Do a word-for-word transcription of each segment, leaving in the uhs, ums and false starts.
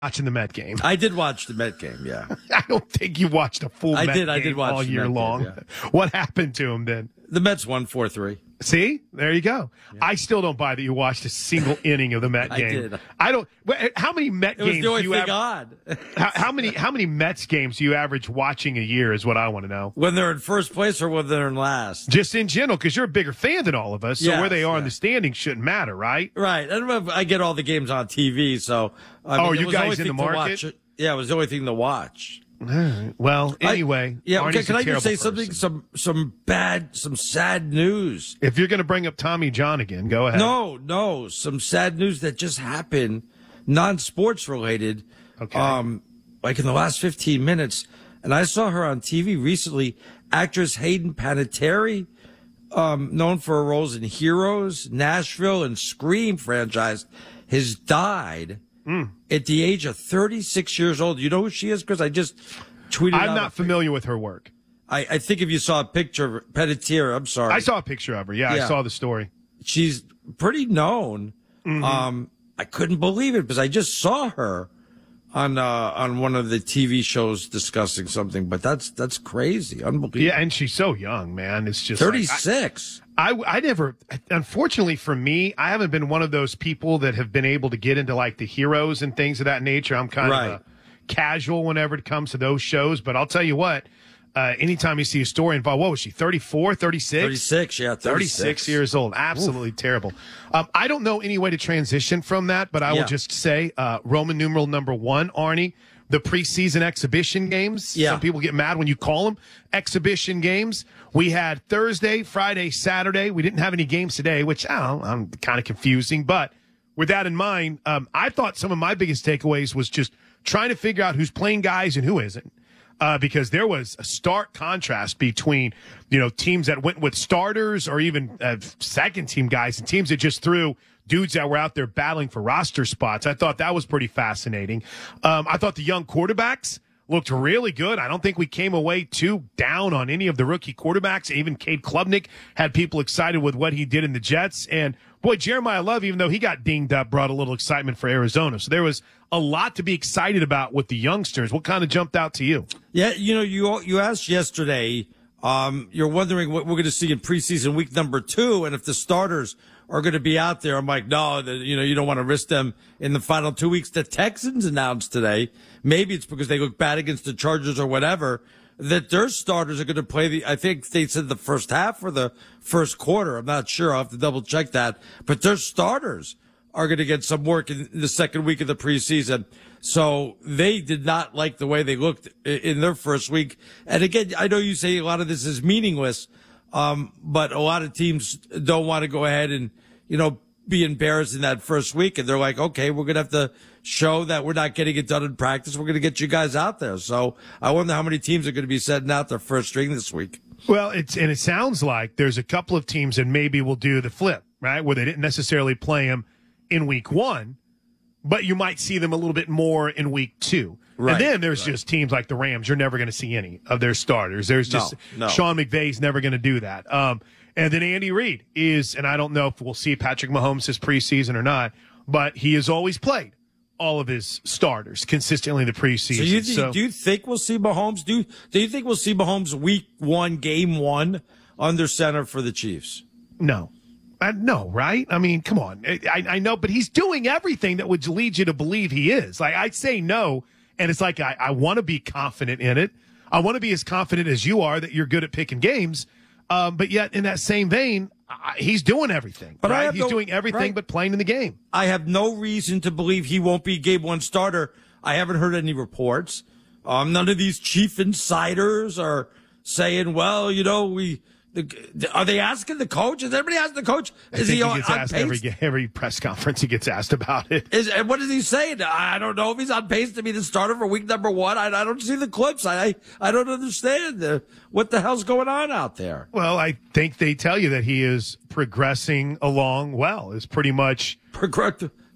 watching the Met game. I did watch the Met game, yeah. I don't think you watched a full I Met did, game I did watch all the year Met game, long. yeah. What happened to him then? The Mets won four three. See? There you go. Yeah. I still don't buy that you watched a single inning of the Met game. I did. I don't. How many Met it was games the only do you thing aver- on. how, how many how many Mets games do you average watching a year is what I want to know. When they're in first place or when they're in last? Just in general, because you're a bigger fan than all of us, so yes, where they are yeah. in the standings shouldn't matter, right? Right. I don't know if I get all the games on T V, so I mean, oh, it you was the guys only in the thing to market? watch. Yeah, it was the only thing to watch. All right. Well, anyway, I, yeah. Arnie's Okay, can a I just say terrible something? person. Some some bad, some sad news. If you're going to bring up Tommy John again, go ahead. No, no, some sad news that just happened, non-sports related. Okay. Um, like in the last fifteen minutes, and I saw her on T V recently. Actress Hayden Panettiere, um, known for her roles in Heroes, Nashville, and Scream franchise, has died. Mm. At the age of thirty-six years old. You know who she is? Because I just tweeted I'm out not familiar with her work. I, I think if you saw a picture of Panettiere, I'm sorry. I saw a picture of her. Yeah, Yeah. I saw the story. She's pretty known. Mm-hmm. Um, I couldn't believe it because I just saw her on uh, on one of the T V shows discussing something. But that's that's crazy, unbelievable. Yeah, and she's so young, man. It's just thirty-six. Like, I, I, I never, unfortunately for me, I haven't been one of those people that have been able to get into like the Heroes and things of that nature. I'm kind Right. of a casual whenever it comes to those shows. But I'll tell you what, uh, anytime you see a story involved, what was she, thirty-four, thirty-six? thirty-six, yeah, thirty-six. thirty-six years old. Absolutely Oof. terrible. Um, I don't know any way to transition from that, but I Yeah. will just say uh, Roman numeral number one, Arnie, the preseason exhibition games. Yeah. Some people get mad when you call them exhibition games. We had Thursday, Friday, Saturday. We didn't have any games today, which I don't know, I'm kind of confusing. But with that in mind, um, I thought some of my biggest takeaways was just trying to figure out who's playing guys and who isn't. Uh, because there was a stark contrast between, you know, teams that went with starters or even uh, second team guys and teams that just threw dudes that were out there battling for roster spots. I thought that was pretty fascinating. Um, I thought the young quarterbacks looked really good. I don't think we came away too down on any of the rookie quarterbacks. Even Cade Klubnik had people excited with what he did in the Jets. And boy, Jeremiah Love, even though he got dinged up, brought a little excitement for Arizona. So there was a lot to be excited about with the youngsters. What kind of jumped out to you? Yeah, you know, you you asked yesterday, um, you're wondering what we're going to see in preseason week number two and if the starters are going to be out there. I'm like, no, the, you know, you don't want to risk them in the final two weeks. The Texans announced today, maybe it's because they look bad against the Chargers or whatever, that their starters are going to play the, I think they said the first half or the first quarter. I'm not sure. I'll have to double check that. But their starters are going to get some work in the second week of the preseason. So they did not like the way they looked in their first week. And again, I know you say a lot of this is meaningless, um, but a lot of teams don't want to go ahead and, you know, be embarrassed in that first week. And they're like, okay, we're going to have to show that we're not getting it done in practice. We're going to get you guys out there. So I wonder how many teams are going to be setting out their first string this week. Well, it's, and it sounds like there's a couple of teams that maybe will do the flip, right? Where they didn't necessarily play them in week one, but you might see them a little bit more in week two. Right, and then there's right. just teams like the Rams. You're never going to see any of their starters. There's just no, no. Sean McVay's never going to do that. Um, and then Andy Reid is, and I don't know if we'll see Patrick Mahomes this preseason or not, but he has always played all of his starters consistently in the preseason. So, you th- so do you think we'll see Mahomes? Do, do you think we'll see Mahomes week one, game one, under center for the Chiefs? No. Uh, no, right? I mean, come on. I, I know, but he's doing everything that would lead you to believe he is. Like, I'd say no, and it's like I, I want to be confident in it. I want to be as confident as you are that you're good at picking games. Um, but yet, in that same vein, I, he's doing everything. But right? I have He's no- doing everything right. but playing in the game. I have no reason to believe he won't be game one starter. I haven't heard any reports. Um, none of these chief insiders are saying, well, you know, we... The, are they asking the coach? Is everybody asking the coach? I Is think he he on, gets on asked pace? every every press conference. He gets asked about it. Is, and what is he saying? I don't know if he's on pace to be the starter for week number one. I, I don't see the clips. I I, I don't understand the, what the hell's going on out there. Well, I think they tell you that he is progressing along well. Is pretty much Progress,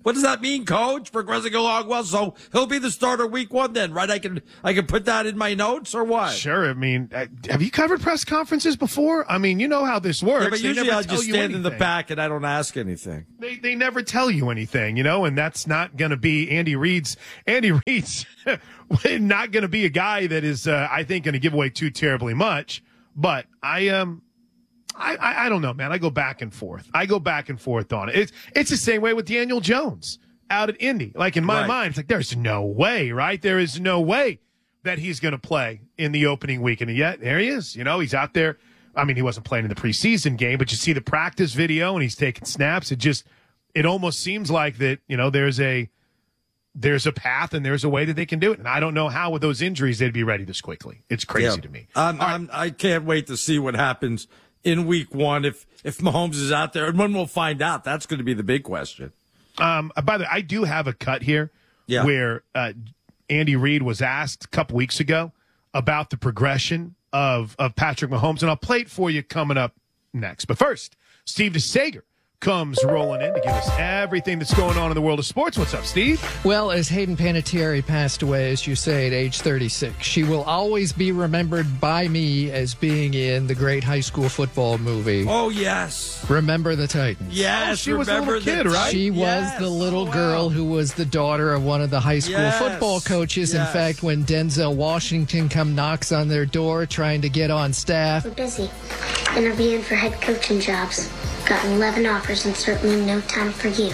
What does that mean, Coach? Progressing along well, so he'll be the starter week one then, right? I can I can put that in my notes or what? Sure. I mean, uh, have you covered press conferences before? I mean, you know how this works. Yeah, but They usually never I'll tell just you stand in the anything. back and I don't ask anything. They they never tell you anything, you know, and that's not going to be Andy Reid's. Andy Reid's not going to be a guy that is, uh, I think, going to give away too terribly much. But I um. I, I, I don't know, man. I go back and forth. I go back and forth on it. It's it's the same way with Daniel Jones out at Indy. Like in my Right. mind, it's like there's no way, right? There is no way that he's going to play in the opening week, and yet there he is. You know, he's out there. I mean, he wasn't playing in the preseason game, but you see the practice video, and he's taking snaps. It just it almost seems like that. You know, there's a there's a path and there's a way that they can do it. And I don't know how with those injuries they'd be ready this quickly. It's crazy Yeah. to me. I'm, I'm, I can't wait to see what happens in week one if if Mahomes is out there, and when we'll find out. That's going to be the big question. Um, by the way, I do have a cut here Yeah. where uh, Andy Reid was asked a couple weeks ago about the progression of, of Patrick Mahomes, and I'll play it for you coming up next. But first, Steve DeSager comes rolling in to give us everything that's going on in the world of sports. What's up, Steve? Well, as Hayden Panettiere passed away, as you say, at age thirty-six, she will always be remembered by me as being in the great high school football movie, Oh, yes. Remember the Titans. Yes. Oh, she was a remember little kid, the- right? She Yes. was the little Oh, wow. girl who was the daughter of one of the high school Yes. football coaches. Yes. In fact, when Denzel Washington come knocks on their door trying to get on staff, We're busy. Interviewing for head coaching jobs. Got eleven offers and certainly no time for you.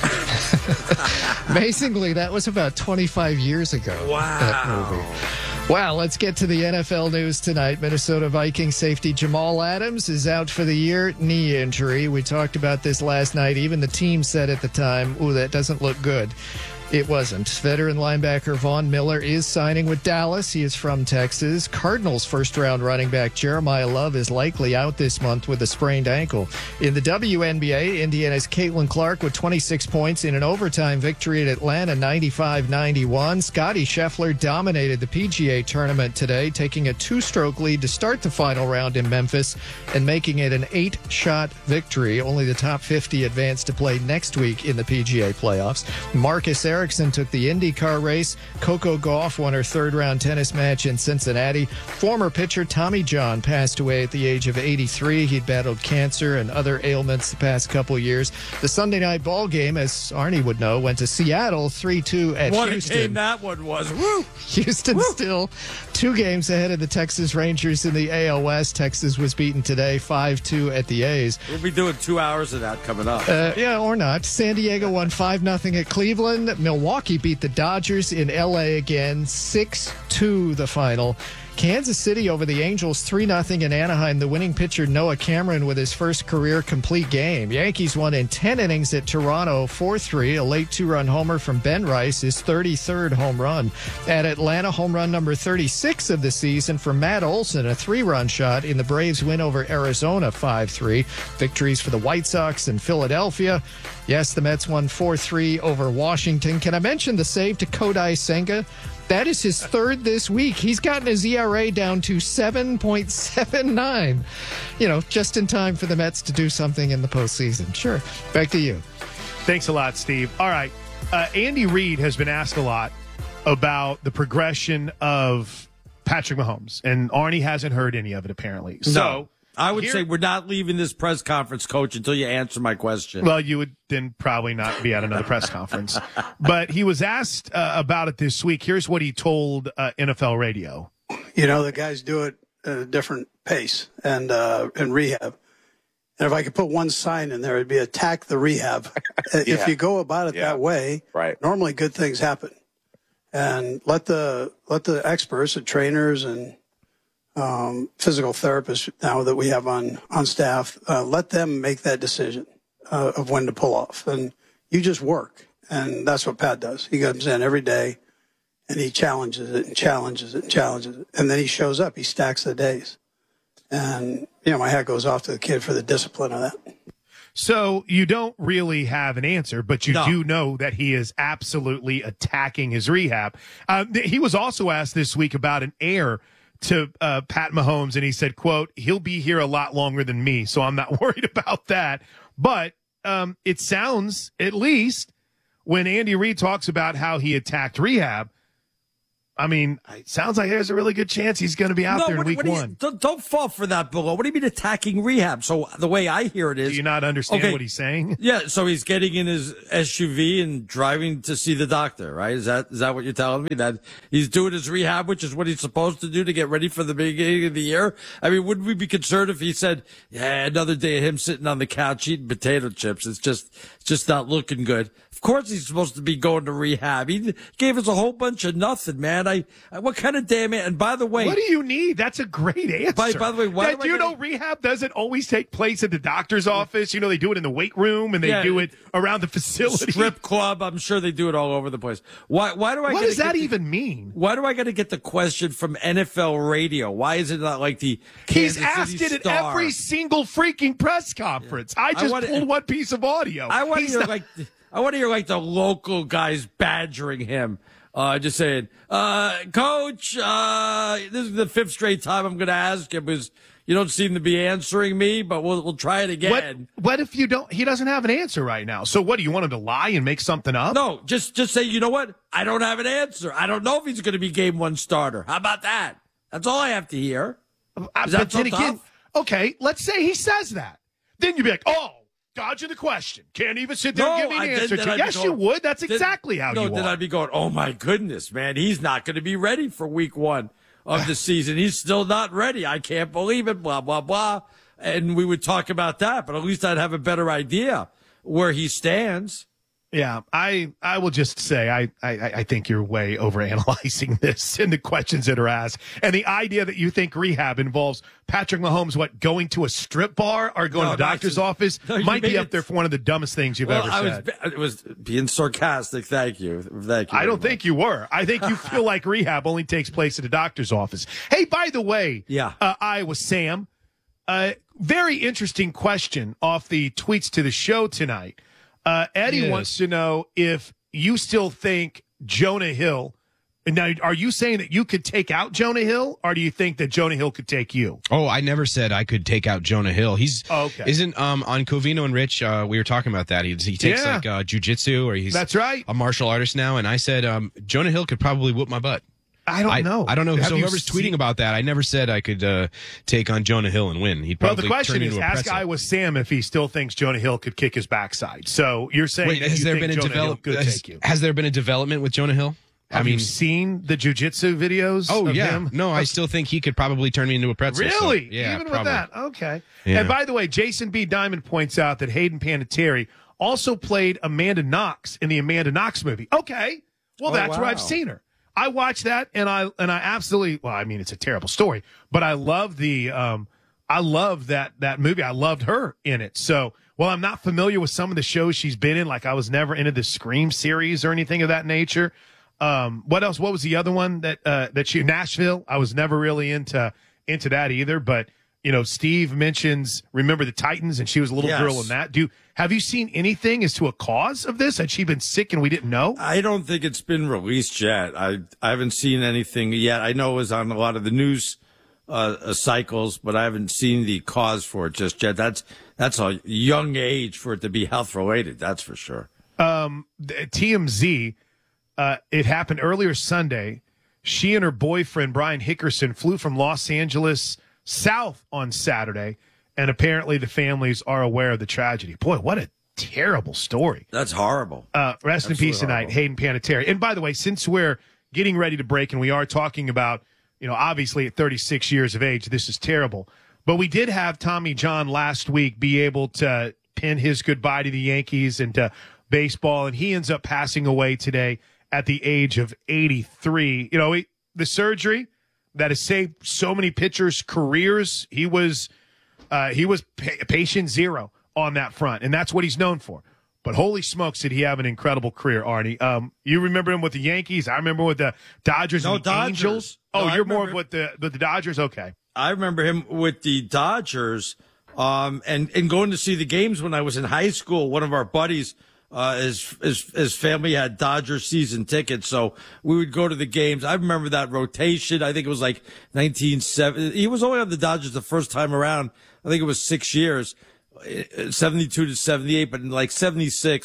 amazingly, that was about twenty-five years ago. That movie. Wow, let's get to the N F L news tonight. Minnesota Vikings safety Jamal Adams is out for the year, knee injury. We talked about this last night. Even the team said at the time, ooh, that doesn't look good. It wasn't. Veteran linebacker Von Miller is signing with Dallas. He is from Texas. Cardinals first-round running back Jeremiah Love is likely out this month with a sprained ankle. In the W N B A, Indiana's Caitlin Clark with twenty-six points in an overtime victory at Atlanta, ninety-five ninety-one. Scottie Scheffler dominated the P G A tournament today, taking a two-stroke lead to start the final round in Memphis and making it an eight-shot victory. Only the top fifty advance to play next week in the P G A playoffs. Marcus Ericsson took the IndyCar race. Coco Gauff won her third-round tennis match in Cincinnati. Former pitcher Tommy John passed away at the age of eighty-three. He'd battled cancer and other ailments the past couple years. The Sunday night ball game, as Arnie would know, went to Seattle three two at What a Houston. game that one was. Woo! Houston still two games ahead of the Texas Rangers in the A L West. Texas was beaten today five two at the A's. We'll be doing two hours of that coming up. Uh, yeah, or not. San Diego won five nothing at Cleveland. Milwaukee beat the Dodgers in L A again, six two the final. Kansas City over the Angels three nothing in Anaheim. The winning pitcher Noah Cameron with his first career complete game. Yankees won in ten innings at Toronto four three. A late two-run homer from Ben Rice, his thirty-third home run. At Atlanta, home run number thirty-six of the season for Matt Olson, a three-run shot in the Braves win over Arizona five three. Victories for the White Sox and Philadelphia. Yes, the Mets won four three over Washington. Can I mention the save to Kodai Senga? That is his third this week. He's gotten his E R A down to seven point seven nine. You know, just in time for the Mets to do something in the postseason. Sure. Back to you. Thanks a lot, Steve. All right. Uh, Andy Reid has been asked a lot about the progression of Patrick Mahomes, and Arnie hasn't heard any of it, apparently. So No. I would here- say we're not leaving this press conference, Coach, until you answer my question. Well, you would then probably not be at another press conference. But he was asked uh, about it this week. Here's what he told uh, N F L Radio. You know, the guys do it at a different pace and uh, in rehab. And if I could put one sign in there, it'd be attack the rehab. If Yeah. you go about it Yeah. that way, Right. normally good things happen. And let the let the experts, the trainers and um, physical therapists now that we have on, on staff, uh, let them make that decision uh, of when to pull off. And you just work. And that's what Pat does. He comes in every day and he challenges it and challenges it and challenges it. And then he shows up. He stacks the days. And, you know, my hat goes off to the kid for the discipline of that. So you don't really have an answer, but you No. do know that he is absolutely attacking his rehab. Uh, th- he was also asked this week about an heir to uh, Pat Mahomes, and he said, quote, he'll be here a lot longer than me, so I'm not worried about that. But um, it sounds, at least, when Andy Reid talks about how he attacked rehab, I mean, it sounds like there's a really good chance he's going to be out no, there in what, week what do you- one. don't, don't fall for that, Bill. What do you mean attacking rehab? So the way I hear it is, Do you not understand okay, what he's saying? Yeah, so he's getting in his S U V and driving to see the doctor, right? Is that is that what you're telling me? That he's doing his rehab, which is what he's supposed to do to get ready for the beginning of the year? I mean, wouldn't we be concerned if he said, yeah, another day of him sitting on the couch eating potato chips? It's just, it's just not looking good. Of course he's supposed to be going to rehab. He gave us a whole bunch of nothing, man. I, I what kind of damn it? And by the way, What do you need? That's a great answer. By- by the way, why That, do I you gotta- know rehab doesn't always take place at the doctor's office. You know, they do it in the weight room and they Yeah. do it around the facility. strip club, I'm sure they do it all over the place. Why, why do I What gotta does that get the- even mean? Why do I got to get the question from N F L radio? Why is it not like the He's Kansas asked City it at Star? every single freaking press conference. I just wanna- pulled one piece of audio. I want to He's hear not- like I want to hear like the local guys badgering him, uh, just saying, uh, "Coach, uh, this is the fifth straight time I'm going to ask you because you don't seem to be answering me, but we'll we'll try it What, again." what if you don't? He doesn't have an answer right now. So what do you want him to lie and make something up? No, just just say, you know what? I don't have an answer. I don't know if he's going to be game one starter. How about that? That's all I have to hear. Uh, Is but that so then again, tough? okay, let's say he says that. Then you'd be like, oh, dodging the question. Can't even sit there No, and give me I- an then- answer then to. I'd be Yes, going- you would. That's Then- exactly how no, you then are. I'd be going, oh my goodness, man, he's not going to be ready for week one of the season. He's still not ready. I can't believe it, blah, blah, blah. And we would talk about that, but at least I'd have a better idea where he stands. Yeah, I I will just say I, I I think you're way overanalyzing this and the questions that are asked, and the idea that you think rehab involves Patrick Mahomes what going to a strip bar or going No, to the no, doctor's it's- office no, you might be made up it- there for one of the dumbest things you've Well, ever I said. was, it was being sarcastic. Thank you. Thank you. I very don't much. think you were. I think you feel like rehab only takes place at a doctor's office. Hey, by the way, Yeah. uh, Iowa Sam, uh, very interesting question off the tweets to the show tonight. Uh, Eddie Yes. wants to know if you still think Jonah Hill. Now, are you saying that you could take out Jonah Hill, or do you think that Jonah Hill could take you? Oh, I never said I could take out Jonah Hill. He's Oh, okay. isn't um on Covino and Rich. Uh, we were talking about that. He he takes Yeah. like uh, jujitsu, or he's That's right. a martial artist now. And I said um Jonah Hill could probably whoop my butt. I don't I know. I don't know. Have So you whoever's seen- tweeting about that, I never said I could uh, take on Jonah Hill and win. He'd Well, probably the question turn is, into a ask pretzel. Iowa Sam if he still thinks Jonah Hill could kick his backside. So you're saying Wait, that has you there think been a Jonah Hill develop? could Has, take you? has there been a development with Jonah Hill? Have I mean, you seen the jujitsu videos? oh of yeah, him? no, I still think he could probably turn me into a pretzel. so, Really? yeah, Even probably. with that? Okay. Yeah. And by the way, Jason B. Diamond points out that Hayden Panettiere also played Amanda Knox in the Amanda Knox movie. Okay. Well, Oh, that's where wow. I've seen her. I watched that and I and I absolutely well, I mean it's a terrible story, but I love the um I love that that movie. I loved her in it. So while I'm not familiar with some of the shows she's been in, like I was never into the Scream series or anything of that nature. Um, what else? What was the other one that uh, that she Nashville? I was never really into into that either. But you know, Steve mentions Remember the Titans, and she was a little Yes. girl in that. Do have you seen anything as to a cause of this? Had she been sick and we didn't know? I don't think it's been released yet. I I haven't seen anything yet. I know it was on a lot of the news uh, uh, cycles, but I haven't seen the cause for it just yet. That's that's a young age for it to be health related. That's for sure. Um, the- T M Z. Uh, it happened earlier Sunday. She and her boyfriend Brian Hickerson flew from Los Angeles south on Saturday, and apparently the families are aware of the tragedy. Boy, what a terrible story. That's horrible. Uh, rest in Absolutely peace tonight, horrible. Hayden Panettiere. And by the way, since we're getting ready to break, and we are talking about, you know, obviously at thirty-six years of age, this is terrible. But we did have Tommy John last week be able to pin his goodbye to the Yankees and to baseball, and he ends up passing away today at the age of eighty-three. You know, he, the surgery that has saved so many pitchers' careers, he was uh, he was pa- patient zero on that front, and that's what he's known for. But holy smokes, did he have an incredible career, Arnie? Um, you remember him with the Yankees. I remember with the Dodgers No, and the Dodgers. Angels. No, Oh, I you're more remember- with the with the Dodgers. Okay. I remember him with the Dodgers, um, and and going to see the games when I was in high school. One of our buddies, uh, his his his family had Dodgers season tickets, so we would go to the games. I remember that rotation. I think it was like nineteen seventy. He was only on the Dodgers the first time around. I think it was six years, seventy-two to seventy-eight, but in like seventy-six.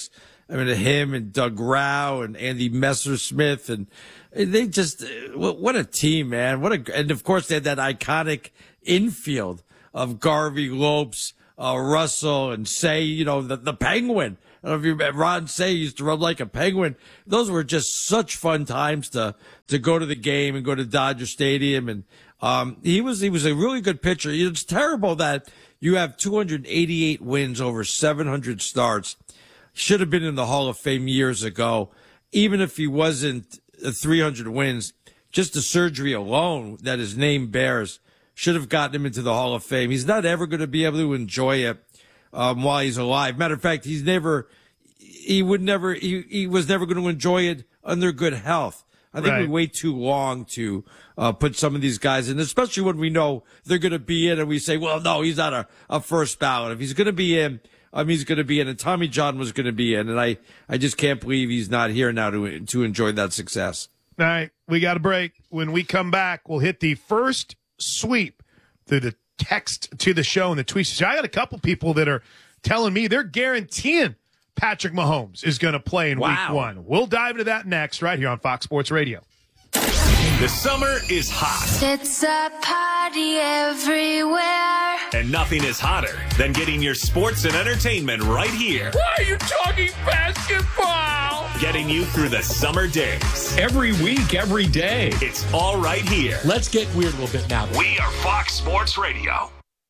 I mean, him and Doug Rau and Andy Messersmith, and they just, what a team, man. What a, and of course they had that iconic infield of Garvey, Lopes, uh, Russell, and Say, you know, the, the Penguin. I don't know if you remember, Ron Say used to run like a penguin. Those were just such fun times to, to go to the game and go to Dodger Stadium. And, um, he was, he was a really good pitcher. It's terrible that you have two hundred eighty-eight wins over seven hundred starts. Should have been in the Hall of Fame years ago. Even if he wasn't three hundred wins, just the surgery alone that his name bears should have gotten him into the Hall of Fame. He's not ever going to be able to enjoy it um, while he's alive. Matter of fact, he's never, he would never, he, he was never going to enjoy it under good health. I think right. we wait too long to uh, put some of these guys in, especially when we know they're going to be in and we say, well, no, he's not a, a first ballot. If he's going to be in, Um, he's going to be in, and Tommy John was going to be in, and I, I just can't believe he's not here now to to enjoy that success. All right, we got a break. When we come back, we'll hit the first sweep through the text to the show and the tweets. I got a couple people that are telling me they're guaranteeing Patrick Mahomes is going to play in wow. week one. We'll dive into that next right here on Fox Sports Radio. The summer is hot. It's a party everywhere. And nothing is hotter than getting your sports and entertainment right here. Why are you talking basketball? Getting you through the summer days. Every week, every day. It's all right here. Let's get weird a little bit now. We are Fox Sports Radio.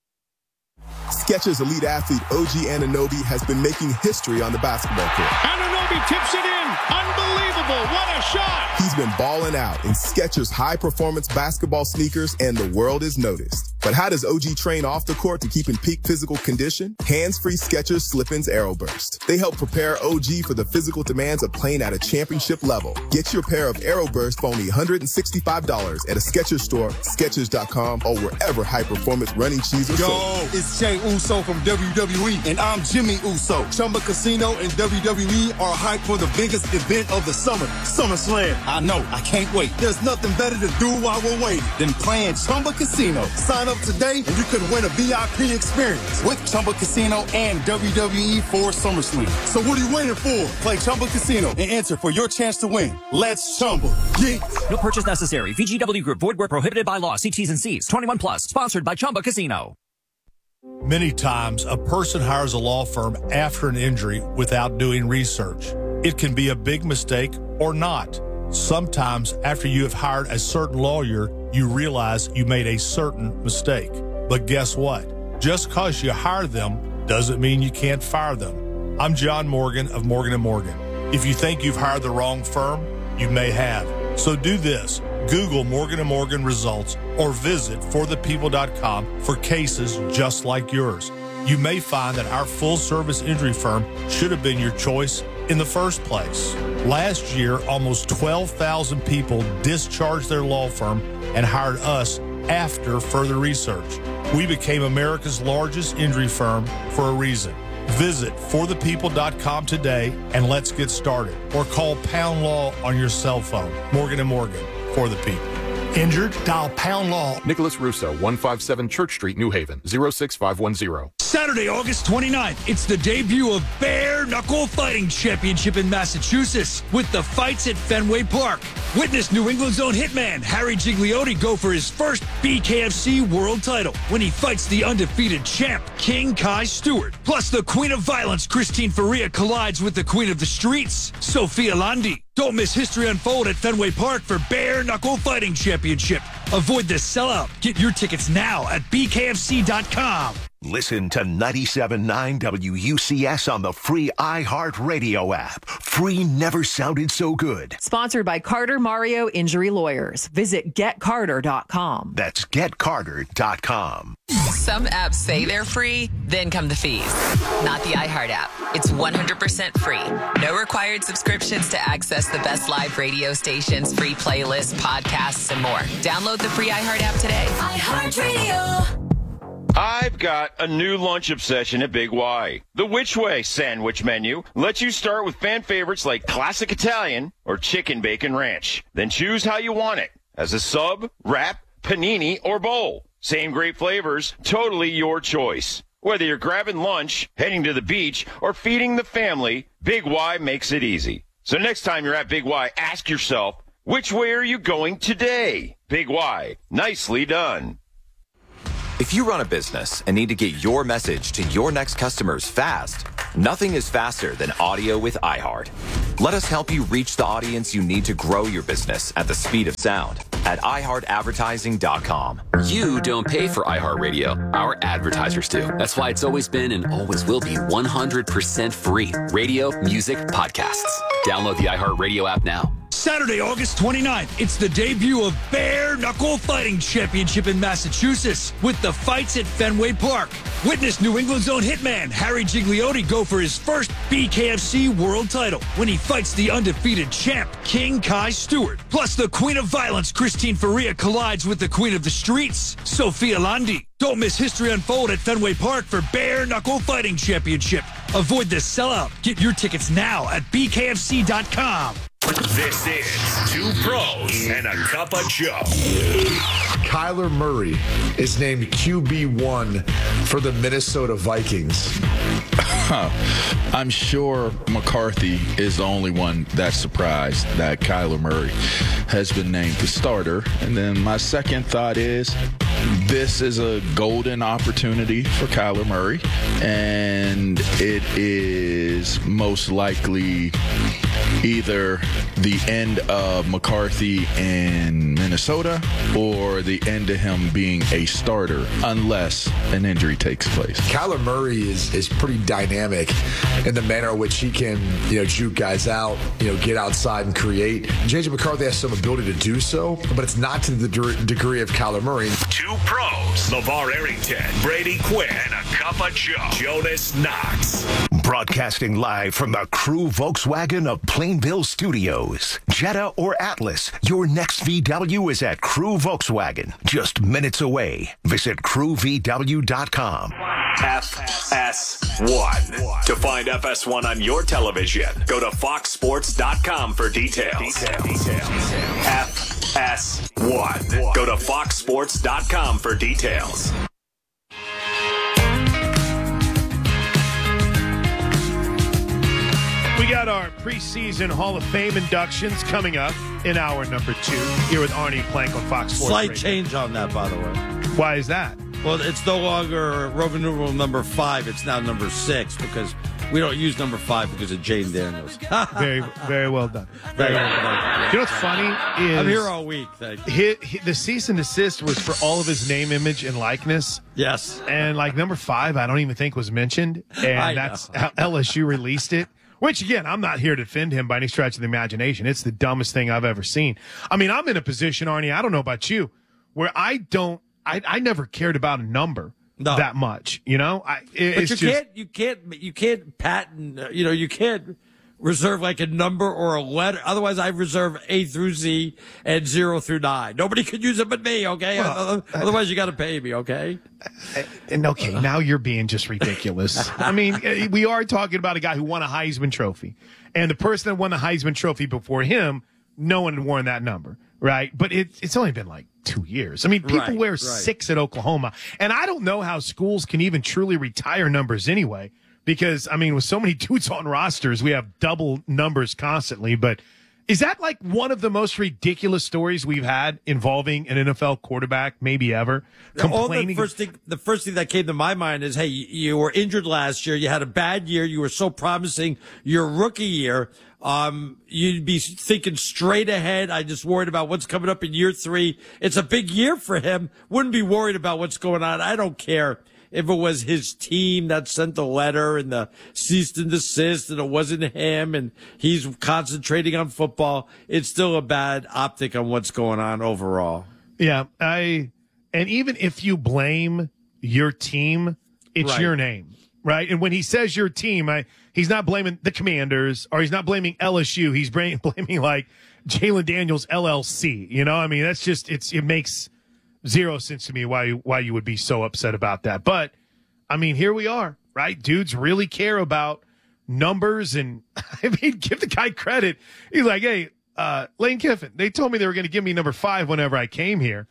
Skechers elite athlete O G Anunoby has been making history on the basketball court. Anunoby tips it in. Unbelievable. What a shot. He's been balling out in Skechers high-performance basketball sneakers, and the world is noticed. But how does O G train off the court to keep in peak physical condition? Hands-free Skechers Slip-ins Aeroburst. They help prepare O G for the physical demands of playing at a championship level. Get your pair of Aeroburst for only one hundred sixty-five dollars at a Skechers store, Skechers dot com, or wherever high-performance running shoes are sold. Yo, it's Jey Uso from W W E, and I'm Jimmy Uso. Chumba Casino and W W E are hyped for the biggest event of the summer, SummerSlam. I know, I can't wait. There's nothing better to do while we're waiting than playing Chumba Casino. Sign up today and you could win a V I P experience with Chumba Casino and W W E for SummerSlam. So what are you waiting for? Play Chumba Casino and enter for your chance to win. Let's Chumba. Yeah. No purchase necessary. V G W Group. Void where prohibited by law. See T's and C's. twenty-one plus. Sponsored by Chumba Casino. Many times, a person hires a law firm after an injury without doing research. It can be a big mistake or not. Sometimes, after you have hired a certain lawyer, you realize you made a certain mistake. But guess what? Just because you hire them doesn't mean you can't fire them. I'm John Morgan of Morgan and Morgan. If you think you've hired the wrong firm, you may have. So do this. Google Morgan and Morgan results or visit for the people dot com for cases just like yours. You may find that our full-service injury firm should have been your choice in the first place. Last year, almost twelve thousand people discharged their law firm and hired us after further research. We became America's largest injury firm for a reason. Visit for the people dot com today and let's get started. Or call Pound Law on your cell phone. Morgan and Morgan, for the people. Injured? Dial Pound Law. Nicholas Russo, one fifty-seven Church Street, New Haven, zero six five one zero. Saturday, August twenty-ninth, it's the debut of Bare Knuckle Fighting Championship in Massachusetts with the fights at Fenway Park. Witness New England's own hitman, Harry Gigliotti, go for his first B K F C world title when he fights the undefeated champ, King Kai Stewart. Plus, the Queen of Violence, Christine Faria, collides with the Queen of the Streets, Sophia Landi. Don't miss history unfold at Fenway Park for Bare Knuckle Fighting Championship. Avoid the sellout. Get your tickets now at B K F C dot com. Listen to ninety-seven point nine W U C S on the free iHeartRadio app. Free never sounded so good. Sponsored by Carter Mario Injury Lawyers. Visit get carter dot com. That's get carter dot com. Some apps say they're free, then come the fees. Not the iHeart app. It's one hundred percent free. No required subscriptions to access the best live radio stations, free playlists, podcasts, and more. Download the free iHeart app today. iHeartRadio. I've got a new lunch obsession at Big Y. The Which Way sandwich menu lets you start with fan favorites like classic Italian or chicken bacon ranch. Then choose how you want it, as a sub, wrap, panini, or bowl. Same great flavors, totally your choice. Whether you're grabbing lunch, heading to the beach, or feeding the family, Big Y makes it easy. So next time you're at Big Y, ask yourself, which way are you going today? Big Y, nicely done. If you run a business and need to get your message to your next customers fast, nothing is faster than audio with iHeart. Let us help you reach the audience you need to grow your business at the speed of sound at i heart advertising dot com. You don't pay for iHeartRadio. Our advertisers do. That's why it's always been and always will be one hundred percent free. Radio, music, podcasts. Download the iHeartRadio app now. Saturday, August twenty-ninth, it's the debut of Bare Knuckle Fighting Championship in Massachusetts with the fights at Fenway Park. Witness New England's own hitman Harry Gigliotti go for his first B K F C world title when he fights the undefeated champ, King Kai Stewart. Plus, the Queen of Violence, Christine Faria, collides with the Queen of the Streets, Sophia Landi. Don't miss history unfold at Fenway Park for Bare Knuckle Fighting Championship. Avoid the sellout. Get your tickets now at b k f c dot com. This is Two Pros and a Cup of Joe. Kyler Murray is named Q B one for the Minnesota Vikings. I'm sure McCarthy is the only one that's surprised that Kyler Murray has been named the starter. And then my second thought is this is a golden opportunity for Kyler Murray, and it is most likely either the end of McCarthy in Minnesota or the end of him being a starter unless an injury takes place. Kyler Murray is is pretty dynamic in the manner in which he can, you know, juke guys out, you know, get outside and create. J J McCarthy has some ability to do so, but it's not to the de- degree of Kyler Murray. Two Pros, LeVar Arrington, Brady Quinn, and a Cup of Joe, Jonas Knox. Broadcasting live from the Crew Volkswagen of Plainville Studios. Jetta or Atlas, your next V W is at Crew Volkswagen, just minutes away. Visit crew v w dot com. F S one. To find F S one on your television, go to fox sports dot com for details. F S one. Go to fox sports dot com for details. We got our preseason Hall of Fame inductions coming up in hour number two here with Arnie Plank on Fox Sports Slight Radio. change on that, by the way. Why is that? Well, it's no longer Roman numeral number five. It's now number six because we don't use number five because of Jane Daniels. very, very well done. Very well done. You know what's funny is I'm here all week. Thank you. He, he, the cease and desist was for all of his name, image, and likeness. Yes. And like number five, I don't even think was mentioned. And I that's know. how L S U released it. Which, again, I'm not here to defend him by any stretch of the imagination. It's the dumbest thing I've ever seen. I mean, I'm in a position, Arnie, I don't know about you, where I don't, I, I never cared about a number No. that much. You know, I, it, But it's you just, can't, you can't, you can't patent. uh, You know, you can't reserve like a number or a letter. Otherwise, I reserve A through Z and zero through nine. Nobody could use it but me. Okay. Well, Otherwise, you got to pay me. Okay. And okay, now you're being just ridiculous. I mean, we are talking about a guy who won a Heisman Trophy, and the person that won the Heisman Trophy before him, no one had worn that number, right? But it, it's only been like two years. I mean, people Right, wear right. six at Oklahoma, and I don't know how schools can even truly retire numbers anyway, because I mean, with so many dudes on rosters, we have double numbers constantly. But is that like one of the most ridiculous stories we've had involving an N F L quarterback, maybe ever? All the first thing, the first thing that came to my mind is, hey, you, you were injured last year. You had a bad year. You were so promising your rookie year. Um, you'd be thinking straight ahead. I just worried about what's coming up in year three. It's a big year for him. Wouldn't be worried about what's going on. I don't care if it was his team that sent the letter and the cease and desist and it wasn't him and he's concentrating on football. It's still a bad optic on what's going on overall. Yeah, I and even if you blame your team, it's Right. your name, right? And when he says your team, I he's not blaming the Commanders or he's not blaming L S U. He's blaming, blaming like Jalen Daniels L L C. You know, I mean, that's just it's it makes zero sense to me why why you would be so upset about that. But I mean, here we are, right? Dudes really care about numbers, and I mean, give the guy credit. He's like, hey, uh, Lane Kiffin, they told me they were going to give me number five whenever I came here.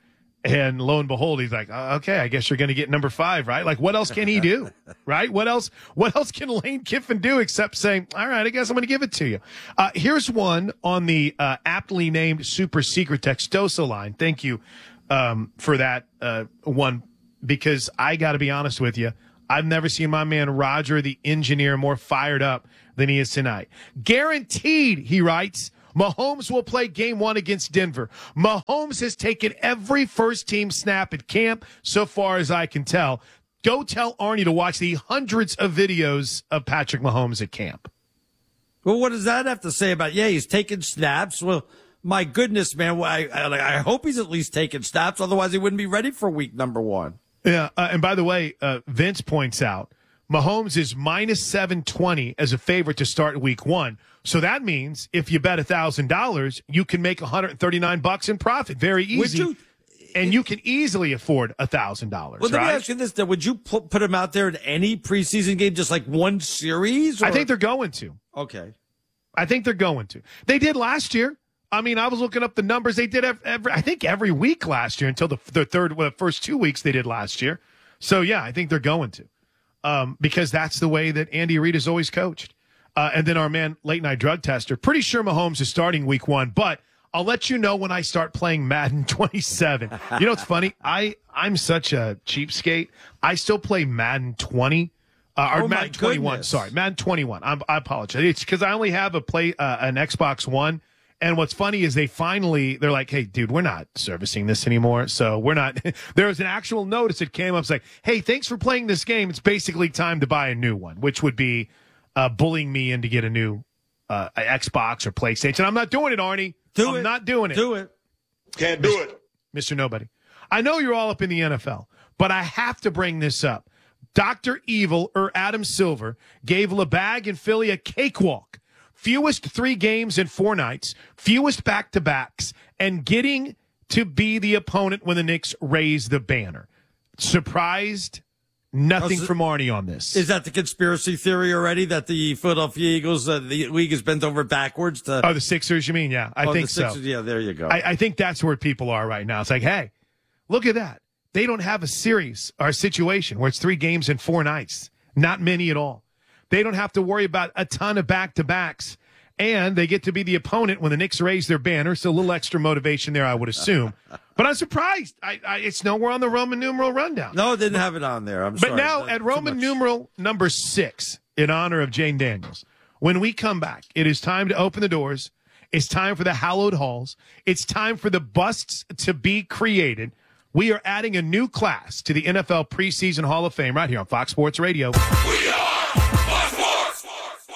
And lo and behold, he's like, uh, okay, I guess you're going to get number five, right? Like, what else can he do, right? What else, what else can Lane Kiffin do except saying, all right, I guess I'm going to give it to you. Uh, here's one on the uh, aptly named super secret Textosa line. Thank you um, for that uh, one, because I got to be honest with you. I've never seen my man Roger, the engineer, more fired up than he is tonight. Guaranteed, he writes, Mahomes will play game one against Denver. Mahomes has taken every first-team snap at camp so far as I can tell. Go tell Arnie to watch the hundreds of videos of Patrick Mahomes at camp. Well, what does that have to say about, yeah, he's taking snaps? Well, my goodness, man, I, I, I hope he's at least taking snaps. Otherwise, he wouldn't be ready for week number one. Yeah, uh, and by the way, uh, Vince points out, Mahomes is minus seven twenty as a favorite to start week one. So that means if you bet one thousand dollars, you can make one hundred thirty-nine bucks in profit. Very easy. You, and you can easily afford one thousand dollars. Well, let right? me ask you this, then. Would you put, put him out there in any preseason game, just like one series? Or? I think they're going to. Okay. I think they're going to. They did last year. I mean, I was looking up the numbers. They did every, I think every week last year until the, the third, well, the first two weeks they did last year. So, yeah, I think they're going to. Um, because that's the way that Andy Reid has always coached. Uh, and then our man, late night drug tester, pretty sure Mahomes is starting week one, but I'll let you know when I start playing Madden twenty-seven. You know what's funny? I, I'm such a cheapskate. I still play Madden twenty, uh, or oh Madden twenty-one. Sorry, Madden twenty-one. I'm, I apologize. It's because I only have a play, uh, an Xbox One. And what's funny is they finally, they're like, hey, dude, we're not servicing this anymore. So we're not, there was an actual notice that came up. It's like, hey, thanks for playing this game. It's basically time to buy a new one, which would be uh, bullying me in to get a new uh, Xbox or PlayStation. I'm not doing it, Arnie. Do I'm it. not doing it. Do it. Can't do it. Mister Nobody. I know you're all up in the N F L, but I have to bring this up. Doctor Evil, or Adam Silver, gave LeBag and Philly a cakewalk. Fewest three games in four nights, fewest back-to-backs, and getting to be the opponent when the Knicks raise the banner. Surprised? Nothing from Arnie on this. Is that the conspiracy theory already that the Philadelphia Eagles, uh, the league is bent over backwards? To... Oh, the Sixers, you mean? Yeah, I oh, think the Sixers, so. Yeah, there you go. I, I think that's where people are right now. It's like, hey, look at that. They don't have a series or a situation where it's three games in four nights. Not many at all. They don't have to worry about a ton of back-to-backs, and they get to be the opponent when the Knicks raise their banner, so a little extra motivation there, I would assume. But I'm surprised. I, I, it's nowhere on the Roman numeral rundown. No, it didn't have it on there. I'm but sorry. But now at Roman numeral number six, in honor of Jane Daniels, when we come back, it is time to open the doors. It's time for the hallowed halls. It's time for the busts to be created. We are adding a new class to the N F L preseason Hall of Fame right here on Fox Sports Radio. We are Fox Sports.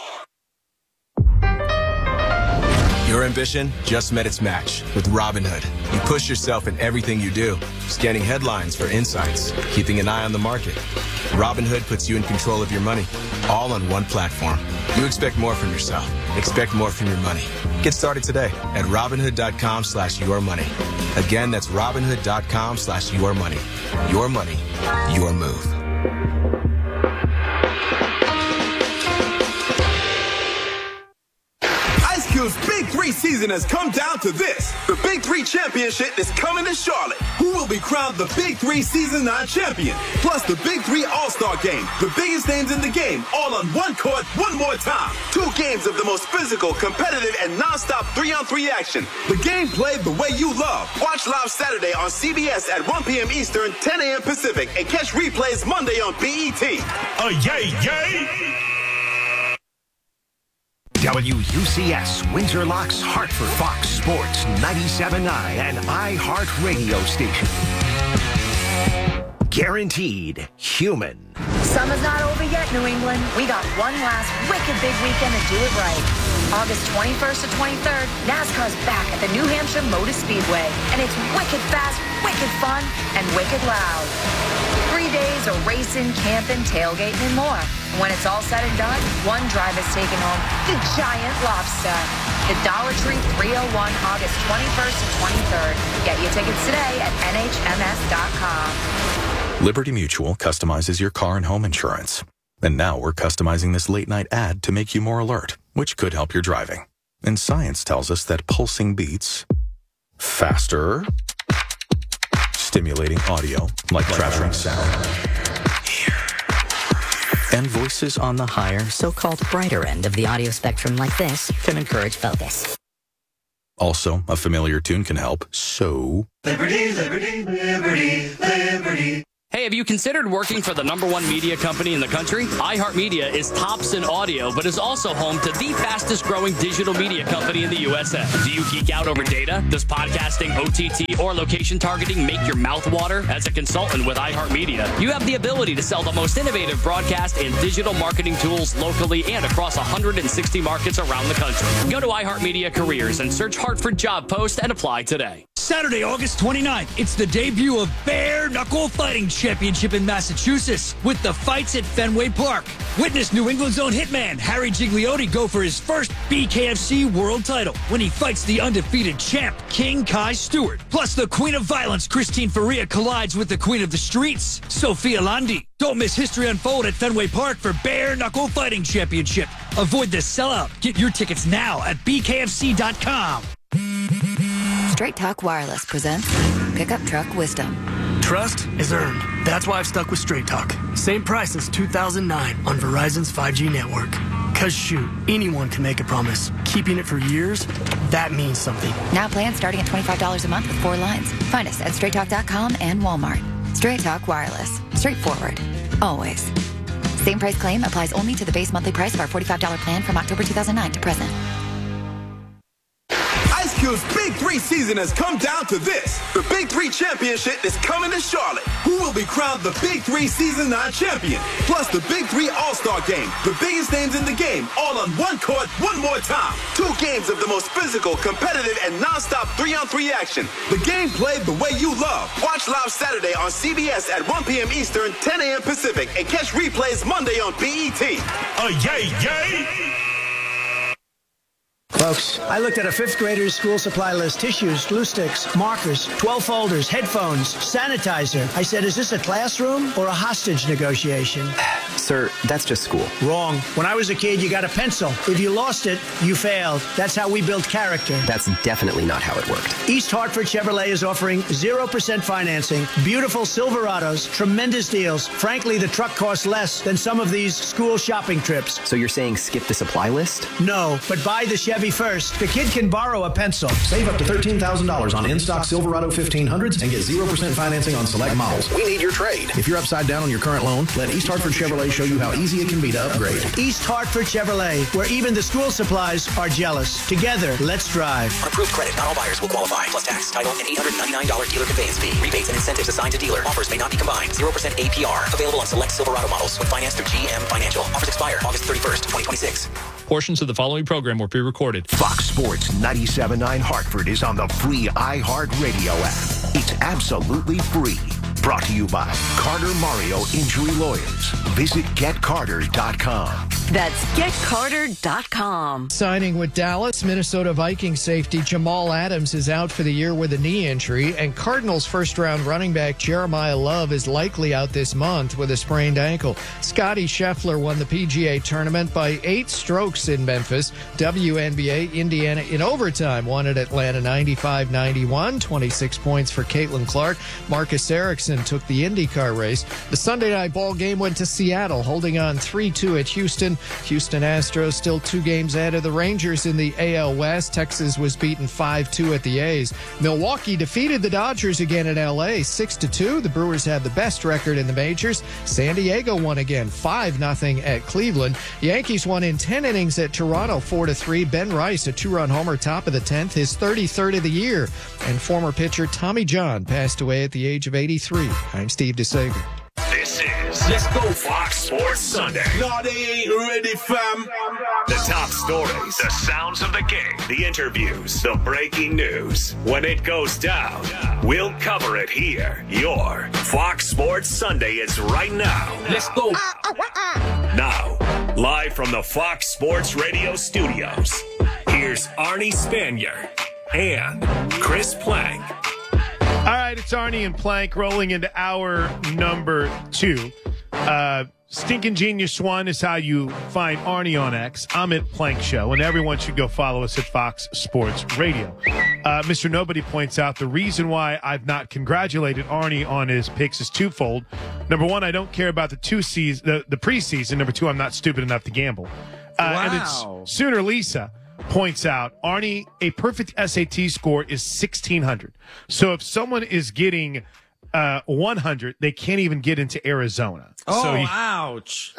Your ambition just met its match with Robinhood. You push yourself in everything you do, scanning headlines for insights, keeping an eye on the market. Robinhood puts you in control of your money, all on one platform. You expect more from yourself. Expect more from your money. Get started today at Robinhood.com slash your money. Again, that's Robinhood.com slash your money. Your money, your move. Ice Cube's Big Three season has come down to this. The Big Three Championship is coming to Charlotte. Who will be crowned the Big Three Season nine champion? Plus the Big Three All-Star Game. The biggest names in the game, all on one court, one more time. Two games of the most physical, competitive, and non-stop three-on-three action. The game played the way you love. Watch live Saturday on C B S at one p.m. Eastern, ten a.m. Pacific, and catch replays Monday on B E T. Uh, yay, yay! W U C S, Windsor Locks, Hartford, Fox Sports, ninety-seven point nine, and iHeart Radio Station. Guaranteed human. Summer's not over yet, New England. We got one last wicked big weekend to do it right. August twenty-first to twenty-third, NASCAR's back at the New Hampshire Motor Speedway. And it's wicked fast, wicked fun, and wicked loud. Three days of racing, camping, tailgating, and more. When it's all said and done, one driver's taking home the giant lobster. The Dollar Tree three oh one, August twenty-first to twenty-third. Get your tickets today at N H M S dot com. Liberty Mutual customizes your car and home insurance. And now we're customizing this late-night ad to make you more alert, which could help your driving. And science tells us that pulsing beats faster, stimulating audio like traveling sound. And voices on the higher, so-called brighter end of the audio spectrum like this can encourage focus. Also, a familiar tune can help, so... Liberty, liberty, liberty, liberty. Hey, have you considered working for the number one media company in the country? iHeartMedia is tops in audio, but is also home to the fastest growing digital media company in the U S A. Do you geek out over data? Does podcasting, O T T, or location targeting make your mouth water? As a consultant with iHeartMedia, you have the ability to sell the most innovative broadcast and digital marketing tools locally and across one hundred sixty markets around the country. Go to iHeartMedia Careers and search Hartford job post and apply today. Saturday, August twenty-ninth, it's the debut of Bare Knuckle Fighting Championship in Massachusetts with the fights at Fenway Park. Witness New England's own hitman, Harry Gigliotti, go for his first B K F C world title when he fights the undefeated champ, King Kai Stewart. Plus, the Queen of Violence, Christine Faria, collides with the Queen of the Streets, Sophia Landi. Don't miss history unfold at Fenway Park for Bare Knuckle Fighting Championship. Avoid the sellout. Get your tickets now at B K F C dot com. Straight Talk Wireless presents Pickup Truck Wisdom. Trust is earned. That's why I've stuck with Straight Talk. Same price since two thousand nine on Verizon's five G network. Cause shoot, anyone can make a promise. Keeping it for years, that means something. Now plans starting at twenty-five dollars a month with four lines. Find us at straight talk dot com and Walmart. Straight Talk Wireless. Straightforward. Always. Same price claim applies only to the base monthly price of our forty-five dollars plan from October two thousand nine to present. Ice Cube's Big Three season has come down to this. The Big Three Championship is coming to Charlotte. Who will be crowned the Big Three Season nine champion? Plus the Big Three All-Star Game. The biggest names in the game, all on one court, one more time. Two games of the most physical, competitive, and non-stop three-on-three action. The game played the way you love. Watch live Saturday on C B S at one p.m. Eastern, ten a.m. Pacific, and catch replays Monday on B E T. A yay, yay! Folks, I looked at a fifth grader's school supply list. Tissues, glue sticks, markers, twelve folders, headphones, sanitizer. I said, is this a classroom or a hostage negotiation? Sir, that's just school. Wrong. When I was a kid, you got a pencil. If you lost it, you failed. That's how we build character. That's definitely not how it worked. East Hartford Chevrolet is offering zero percent financing, beautiful Silverados, tremendous deals. Frankly, the truck costs less than some of these school shopping trips. So you're saying skip the supply list? No, but buy the Chevy first. The kid can borrow a pencil. Save up to thirteen thousand dollars on in-stock Silverado fifteen hundreds and get zero percent financing on select models. We need your trade. If you're upside down on your current loan, let East Hartford Chevrolet show you how easy it can be to upgrade. East Hartford Chevrolet, where even the school supplies are jealous. Together, let's drive. On approved credit, not all buyers will qualify. Plus tax, title, and eight hundred ninety-nine dollars dealer conveyance fee. Rebates and incentives assigned to dealer. Offers may not be combined. zero percent A P R. Available on select Silverado models with finance through G M Financial. Offers expire August thirty-first, twenty twenty-six. Portions of the following program were pre-recorded. Fox Sports ninety-seven point nine Hartford is on the free iHeartRadio app. It's absolutely free. Brought to you by Carter Mario Injury Lawyers. Visit get carter dot com. That's get carter dot com. Signing with Dallas, Minnesota Vikings safety Jamal Adams is out for the year with a knee injury, and Cardinals first-round running back Jeremiah Love is likely out this month with a sprained ankle. Scotty Scheffler won the P G A tournament by eight strokes in Memphis. W N B A Indiana in overtime won at Atlanta ninety-five ninety-one. twenty-six points for Caitlin Clark. Marcus Ericsson took the IndyCar race. The Sunday night ball game went to Seattle, holding on three two at Houston. Houston Astros still two games ahead of the Rangers in the A L West. Texas was beaten five two at the A's. Milwaukee defeated the Dodgers again in L A six to two. The Brewers had the best record in the majors. San Diego won again five nothing at Cleveland. Yankees won in ten innings at Toronto four to three. Ben Rice, a two-run homer, top of the tenth, his thirty-third of the year. And former pitcher Tommy John passed away at the age of eighty-three. I'm Steve DeSager. This is Let's Go Fox Sports Sunday. No, they ain't ready, fam. The top stories, the sounds of the game, the interviews, the breaking news. When it goes down, we'll cover it here. Your Fox Sports Sunday is right now. Let's go. Now, live from the Fox Sports Radio studios, here's Arnie Spanier and Chris Plank. All right, it's Arnie and Plank rolling into hour number two. Uh, Stinking Genius One is how you find Arnie on X. I'm at Plank Show, and everyone should go follow us at Fox Sports Radio. Uh, Mister Nobody points out the reason why I've not congratulated Arnie on his picks is twofold. Number one, I don't care about the two season, the, the preseason. Number two, I'm not stupid enough to gamble. Uh, wow. And it's Sooner Lisa points out, Arnie, a perfect S A T score is sixteen hundred. So if someone is getting uh, one hundred, they can't even get into Arizona. Oh, so he, ouch.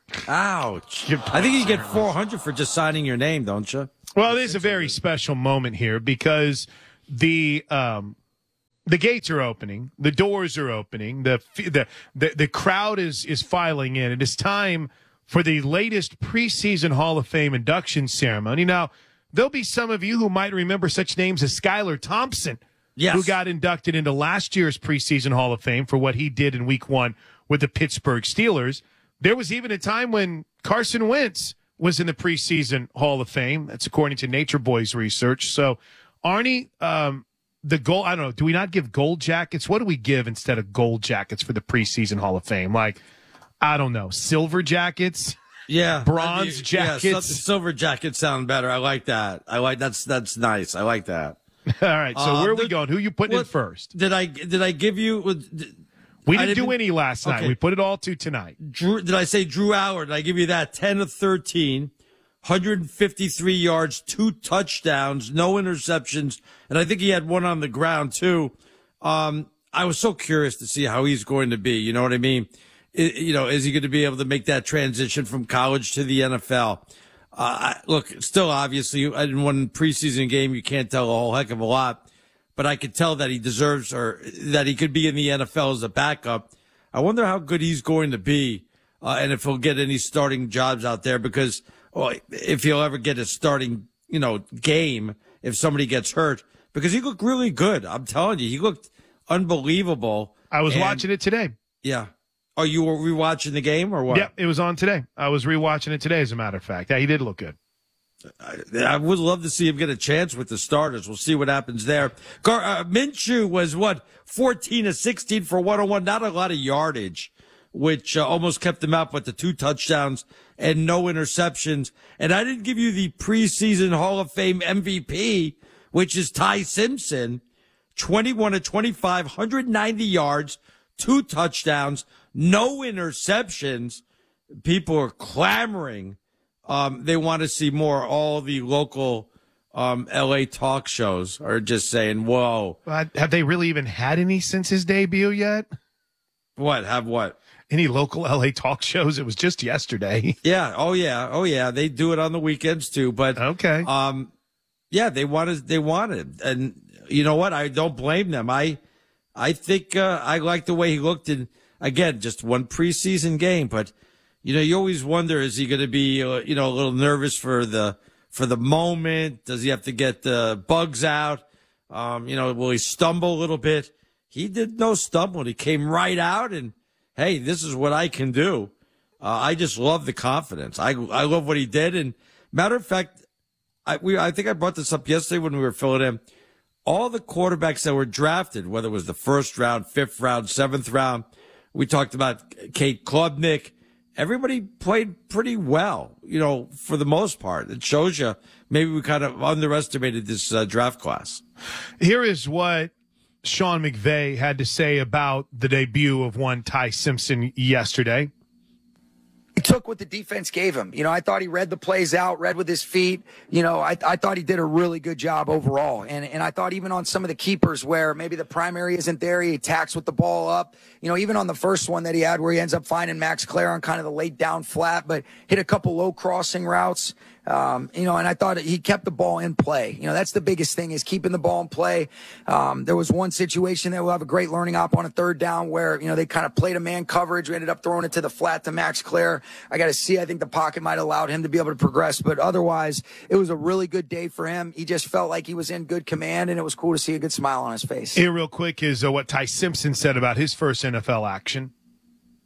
Ouch. I think you get four hundred for just signing your name, don't you? Well, it is a very special moment here because the um, the gates are opening, the doors are opening, the the the, the crowd is is filing in. It is time for the latest preseason Hall of Fame induction ceremony. Now, there'll be some of you who might remember such names as Skylar Thompson, yes. who got inducted into last year's preseason Hall of Fame for what he did in week one with the Pittsburgh Steelers. There was even a time when Carson Wentz was in the preseason Hall of Fame. That's according to Nature Boys research. So, Arnie, um, the gold, I don't know, do we not give gold jackets? What do we give instead of gold jackets for the preseason Hall of Fame? Like, I don't know, silver jackets? Yeah. Bronze be, jackets? Yeah, silver jackets sound better. I like that. I like that's that's nice. I like that. All right. So, uh, where are the, we going? Who are you putting what, in first? Did I did I give you did, We didn't, didn't do any last night. Okay. We put it all to tonight. Drew, did I say Drew Howard? Did I give you that? ten of thirteen, one hundred fifty-three yards, two touchdowns, no interceptions, and I think he had one on the ground too. Um, I was so curious to see how he's going to be. You know what I mean? It, you know, is he going to be able to make that transition from college to the N F L? Uh, I, look, still obviously, in one preseason game, you can't tell a whole heck of a lot. But I could tell that he deserves or that he could be in the N F L as a backup. I wonder how good he's going to be uh, and if he'll get any starting jobs out there because well, if he'll ever get a starting, you know, game if somebody gets hurt because he looked really good. I'm telling you, he looked unbelievable. I was and, watching it today. Yeah. Oh, you were rewatching the game or what? Yep, it was on today. I was rewatching it today, as a matter of fact. Yeah, he did look good. I, I would love to see him get a chance with the starters. We'll see what happens there. Gar, uh, Minshew was, what, fourteen of sixteen for one oh one, not a lot of yardage, which uh, almost kept him out with the two touchdowns and no interceptions. And I didn't give you the preseason Hall of Fame M V P, which is Ty Simpson, twenty-one of twenty-five, one hundred ninety yards, two touchdowns, no interceptions. People are clamoring. Um, they want to see more. All the local um, L A talk shows are just saying, whoa. Uh, have they really even had any since his debut yet? What? Have what? Any local L A talk shows? It was just yesterday. Yeah. Oh, yeah. Oh, yeah. They do it on the weekends, too. But, okay. Um, yeah, they wanted, they wanted. And you know what? I don't blame them. I, I think uh, I like the way he looked. And again, just one preseason game, but. You know, you always wonder, is he going to be, uh, you know, a little nervous for the, for the moment? Does he have to get the bugs out? Um, you know, will he stumble a little bit? He did no stumbling. He came right out and, hey, this is what I can do. Uh, I just love the confidence. I, I love what he did. And matter of fact, I, we, I think I brought this up yesterday when we were filling in. All the quarterbacks that were drafted, whether it was the first round, fifth round, seventh round, we talked about Kate Klubnik. Everybody played pretty well, you know, for the most part. It shows you maybe we kind of underestimated this uh, draft class. Here is what Sean McVay had to say about the debut of one Ty Simpson yesterday. He took what the defense gave him. You know, I thought he read the plays out, read with his feet. You know, I, I thought he did a really good job overall. And and I thought even on some of the keepers where maybe the primary isn't there, he attacks with the ball up. You know, even on the first one that he had where he ends up finding Max Clare on kind of the late down flat, but hit a couple low crossing routes. Um, you know, and I thought he kept the ball in play. You know, that's the biggest thing is keeping the ball in play. Um, there was one situation that we'll have a great learning op on a third down where, you know, they kind of played a man coverage. We ended up throwing it to the flat to Max Clare. I got to see, I think the pocket might have allowed him to be able to progress, but otherwise it was a really good day for him. He just felt like he was in good command and it was cool to see a good smile on his face. Here real quick is uh, what Ty Simpson said about his first N F L action.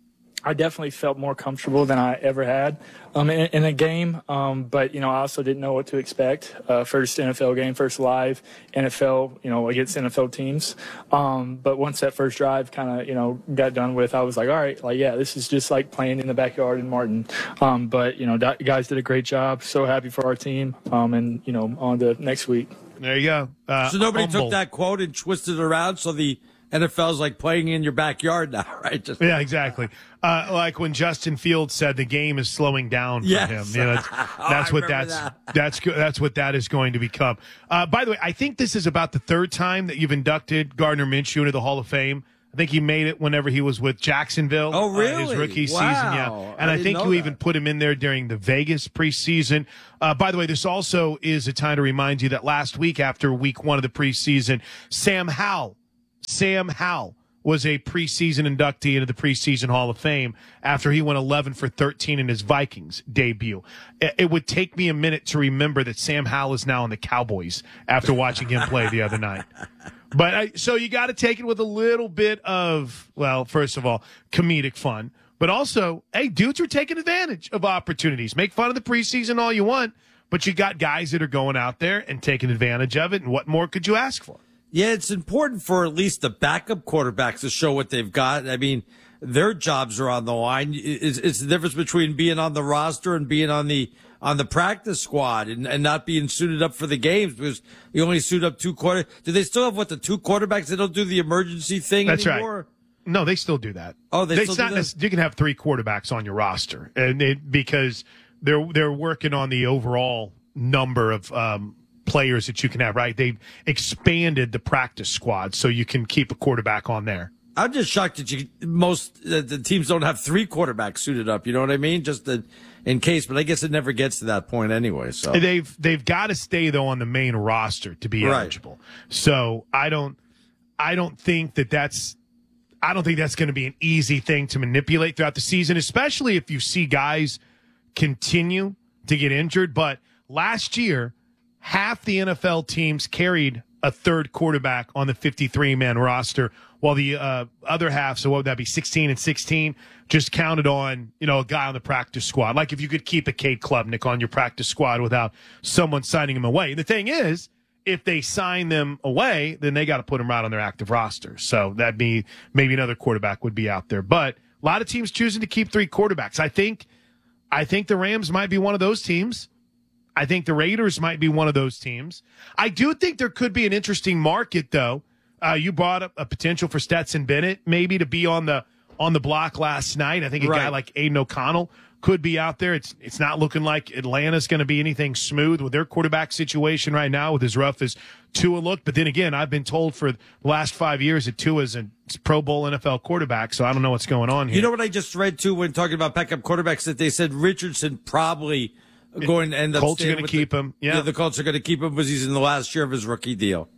I definitely felt more comfortable than I ever had um, in, in a game. Um, but, you know, I also didn't know what to expect. Uh, first N F L game, first live N F L, you know, against N F L teams. Um, but once that first drive kind of, you know, got done with, I was like, all right, like, yeah, this is just like playing in the backyard in Martin. Um, but, you know, that, guys did a great job. So happy for our team. Um, and, you know, on to next week. There you go. Uh, so nobody humble. took that quote and twisted it around so the N F L's like playing in your backyard now, right? Just yeah, exactly. Uh, like when Justin Fields said the game is slowing down for yes. him. You know, that's, oh, that's what remember that's that. that's that's what that is going to become. Uh, by the way, I think this is about the third time that you've inducted Gardner Minshew into the Hall of Fame. I think he made it whenever he was with Jacksonville. Oh, really? Uh, his rookie wow. season, yeah. And I, I, think you that. even put him in there during the Vegas preseason. Uh, by the way, this also is a time to remind you that last week, after week one of the preseason, Sam Howell, Sam Howell was a preseason inductee into the preseason Hall of Fame after he went eleven for thirteen in his Vikings debut. It, it would take me a minute to remember that Sam Howell is now in the Cowboys after watching him play the other night. But I, so you got to take it with a little bit of, well, first of all, comedic fun, but also, hey, dudes are taking advantage of opportunities. Make fun of the preseason all you want, but you got guys that are going out there and taking advantage of it. And what more could you ask for? Yeah, it's important for at least the backup quarterbacks to show what they've got. I mean, their jobs are on the line. It's, it's the difference between being on the roster and being on the on the practice squad and, and not being suited up for the games because you only suit up two quarter. Do they still have what the two quarterbacks? They don't do the emergency thing That's anymore? Right. No, they still do that. Oh, they, they still not do that? You can have three quarterbacks on your roster, and it, because they're they're working on the overall number of um, players that you can have. Right? They've expanded the practice squad so you can keep a quarterback on there. I'm just shocked that you most uh, the teams don't have three quarterbacks suited up. You know what I mean? Just the, in case, but I guess it never gets to that point anyway. So they've they've got to stay though on the main roster to be right. eligible. So I don't I don't think that that's I don't think that's going to be an easy thing to manipulate throughout the season, especially if you see guys continue to get injured. But last year, half the N F L teams carried a third quarterback on the fifty-three man roster, while the uh, other half, so what would that be, sixteen and sixteen, just counted on, you know, a guy on the practice squad. Like if you could keep a Cade Klubnik on your practice squad without someone signing him away. And the thing is, if they sign them away, then they got to put them right on their active roster. So that'd be maybe another quarterback would be out there. But a lot of teams choosing to keep three quarterbacks. I think, I think the Rams might be one of those teams. I think the Raiders might be one of those teams. I do think there could be an interesting market, though. Uh, you brought up a potential for Stetson Bennett maybe to be on the on the block last night. I think a right. guy like Aiden O'Connell could be out there. It's it's not looking like Atlanta's going to be anything smooth with their quarterback situation right now, with as rough as Tua looked. But then again, I've been told for the last five years that Tua's a Pro Bowl N F L quarterback, so I don't know what's going on here. You know what I just read too when talking about backup quarterbacks, that they said Richardson probably going to end up. Colts are going to keep the, him. Yeah. yeah, the Colts are going to keep him because he's in the last year of his rookie deal.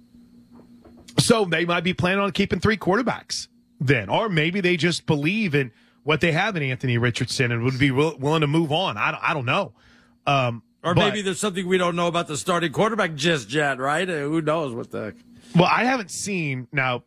So they might be planning on keeping three quarterbacks then, or maybe they just believe in what they have in Anthony Richardson and would be will, willing to move on. I don't, I don't know. Um, or but, maybe there's something we don't know about the starting quarterback just yet, right? Uh, who knows what the heck? Well, I haven't seen. Now,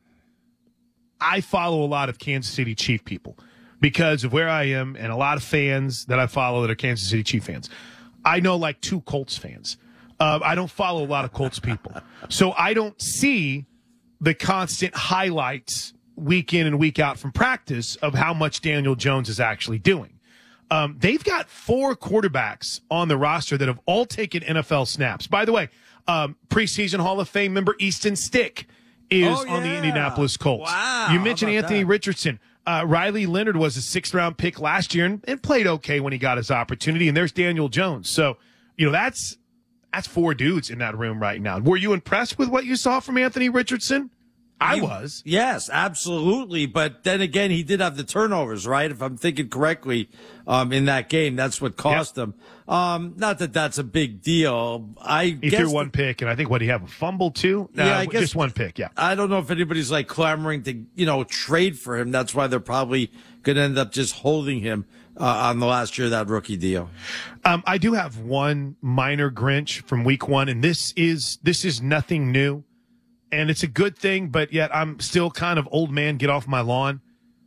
I follow a lot of Kansas City Chief people because of where I am and a lot of fans that I follow that are Kansas City Chief fans. I know like two Colts fans. Uh, I don't follow a lot of Colts people. So I don't see the constant highlights week in and week out from practice of how much Daniel Jones is actually doing. Um, they've got four quarterbacks on the roster that have all taken N F L snaps. By the way, um, preseason Hall of Fame member Easton Stick is oh, yeah. on the Indianapolis Colts. Wow, you mentioned Anthony that? Richardson. Uh, Riley Leonard was a sixth round pick last year and, and played okay when he got his opportunity. And there's Daniel Jones. So, you know, that's, that's four dudes in that room right now. Were you impressed with what you saw from Anthony Richardson? I He, was. Yes, absolutely. But then again, he did have the turnovers, right? If I'm thinking correctly, um, in that game, that's what cost yep. him. Um, not that that's a big deal. I he guess threw one the, pick, and I think what he have a fumble too. Yeah, uh, I guess just one pick. Yeah, I don't know if anybody's like clamoring to you know trade for him. That's why they're probably going to end up just holding him uh, on the last year of that rookie deal. Um, I do have one minor Grinch from week one, and this is this is nothing new. And it's a good thing, but yet I'm still kind of old man, get off my lawn.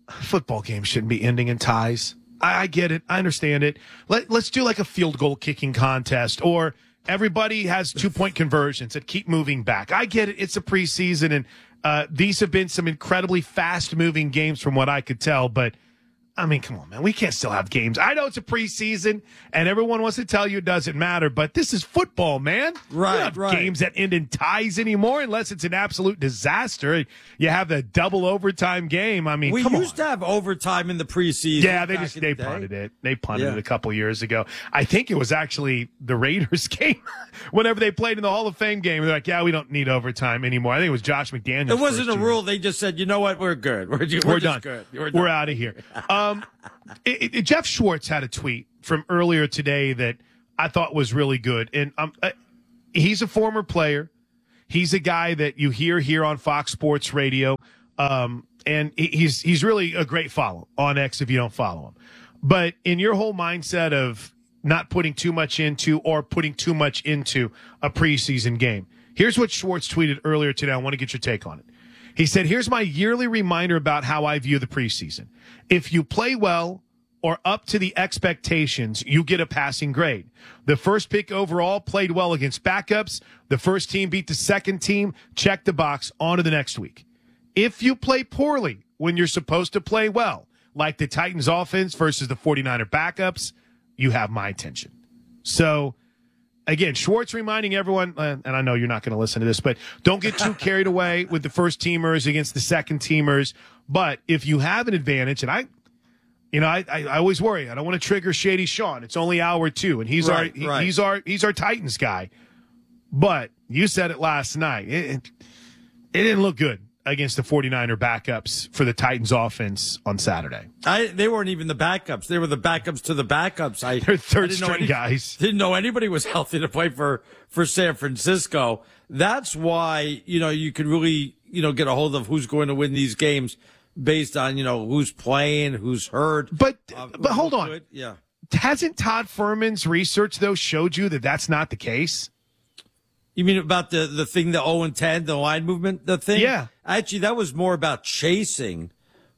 football games shouldn't be ending in ties. I, I get it. I understand it. Let, let's do like a field goal kicking contest, or everybody has two-point conversions that keep moving back. I get it. It's a preseason, and uh, these have been some incredibly fast-moving games from what I could tell, but I mean, come on, man. We can't still have games. I know it's a preseason, and everyone wants to tell you it doesn't matter, but this is football, man. Right, you don't have right. games that end in ties anymore unless it's an absolute disaster. You have the double overtime game. I mean, we come used on. to have overtime in the preseason. Yeah, they back just in they the day. punted it. They punted Yeah. it a couple years ago. I think it was actually the Raiders game. Whenever they played in the Hall of Fame game, they're like, "Yeah, we don't need overtime anymore." I think it was Josh McDaniels. It wasn't a first year. rule. They just said, you know what, we're good. We're, we're, We're just done. good. We're, done. out of here. Um, it, it, Jeff Schwartz had a tweet from earlier today that I thought was really good, and um, uh, he's a former player. He's a guy that you hear here on Fox Sports Radio, um, and he- he's he's really a great follow on X if you don't follow him. But in your whole mindset of not putting too much into or putting too much into a preseason game, here's what Schwartz tweeted earlier today. I want to get your take on it. He said, "Here's my yearly reminder about how I view the preseason. If you play well or up to the expectations, you get a passing grade. The first pick overall played well against backups. The first team beat the second team. Check the box. On to the next week. If you play poorly when you're supposed to play well, like the Titans offense versus the 49er backups, you have my attention." So, again, Schwartz reminding everyone, uh, and I know you're not going to listen to this, but don't get too carried away with the first teamers against the second teamers. But if you have an advantage, and I, you know, I, I, I always worry. I don't want to trigger Shady Sean. It's only hour two, and he's Right, our he- right. he's our he's our Titans guy. But you said it last night. It, it, it didn't look good against the 49er backups for the Titans offense on Saturday. I, they weren't even the backups. They were the backups to the backups. I, They're third I didn't know string any- guys. Didn't know anybody was healthy to play for, for San Francisco. That's why, you know, you can really, you know, get a hold of who's going to win these games based on, you know, who's playing, who's hurt. But uh, but hold who's on. good. Yeah. Hasn't Todd Furman's research, though, showed you that that's not the case? You mean about the, the thing, the oh and ten, the line movement, the thing? Yeah. Actually, that was more about chasing.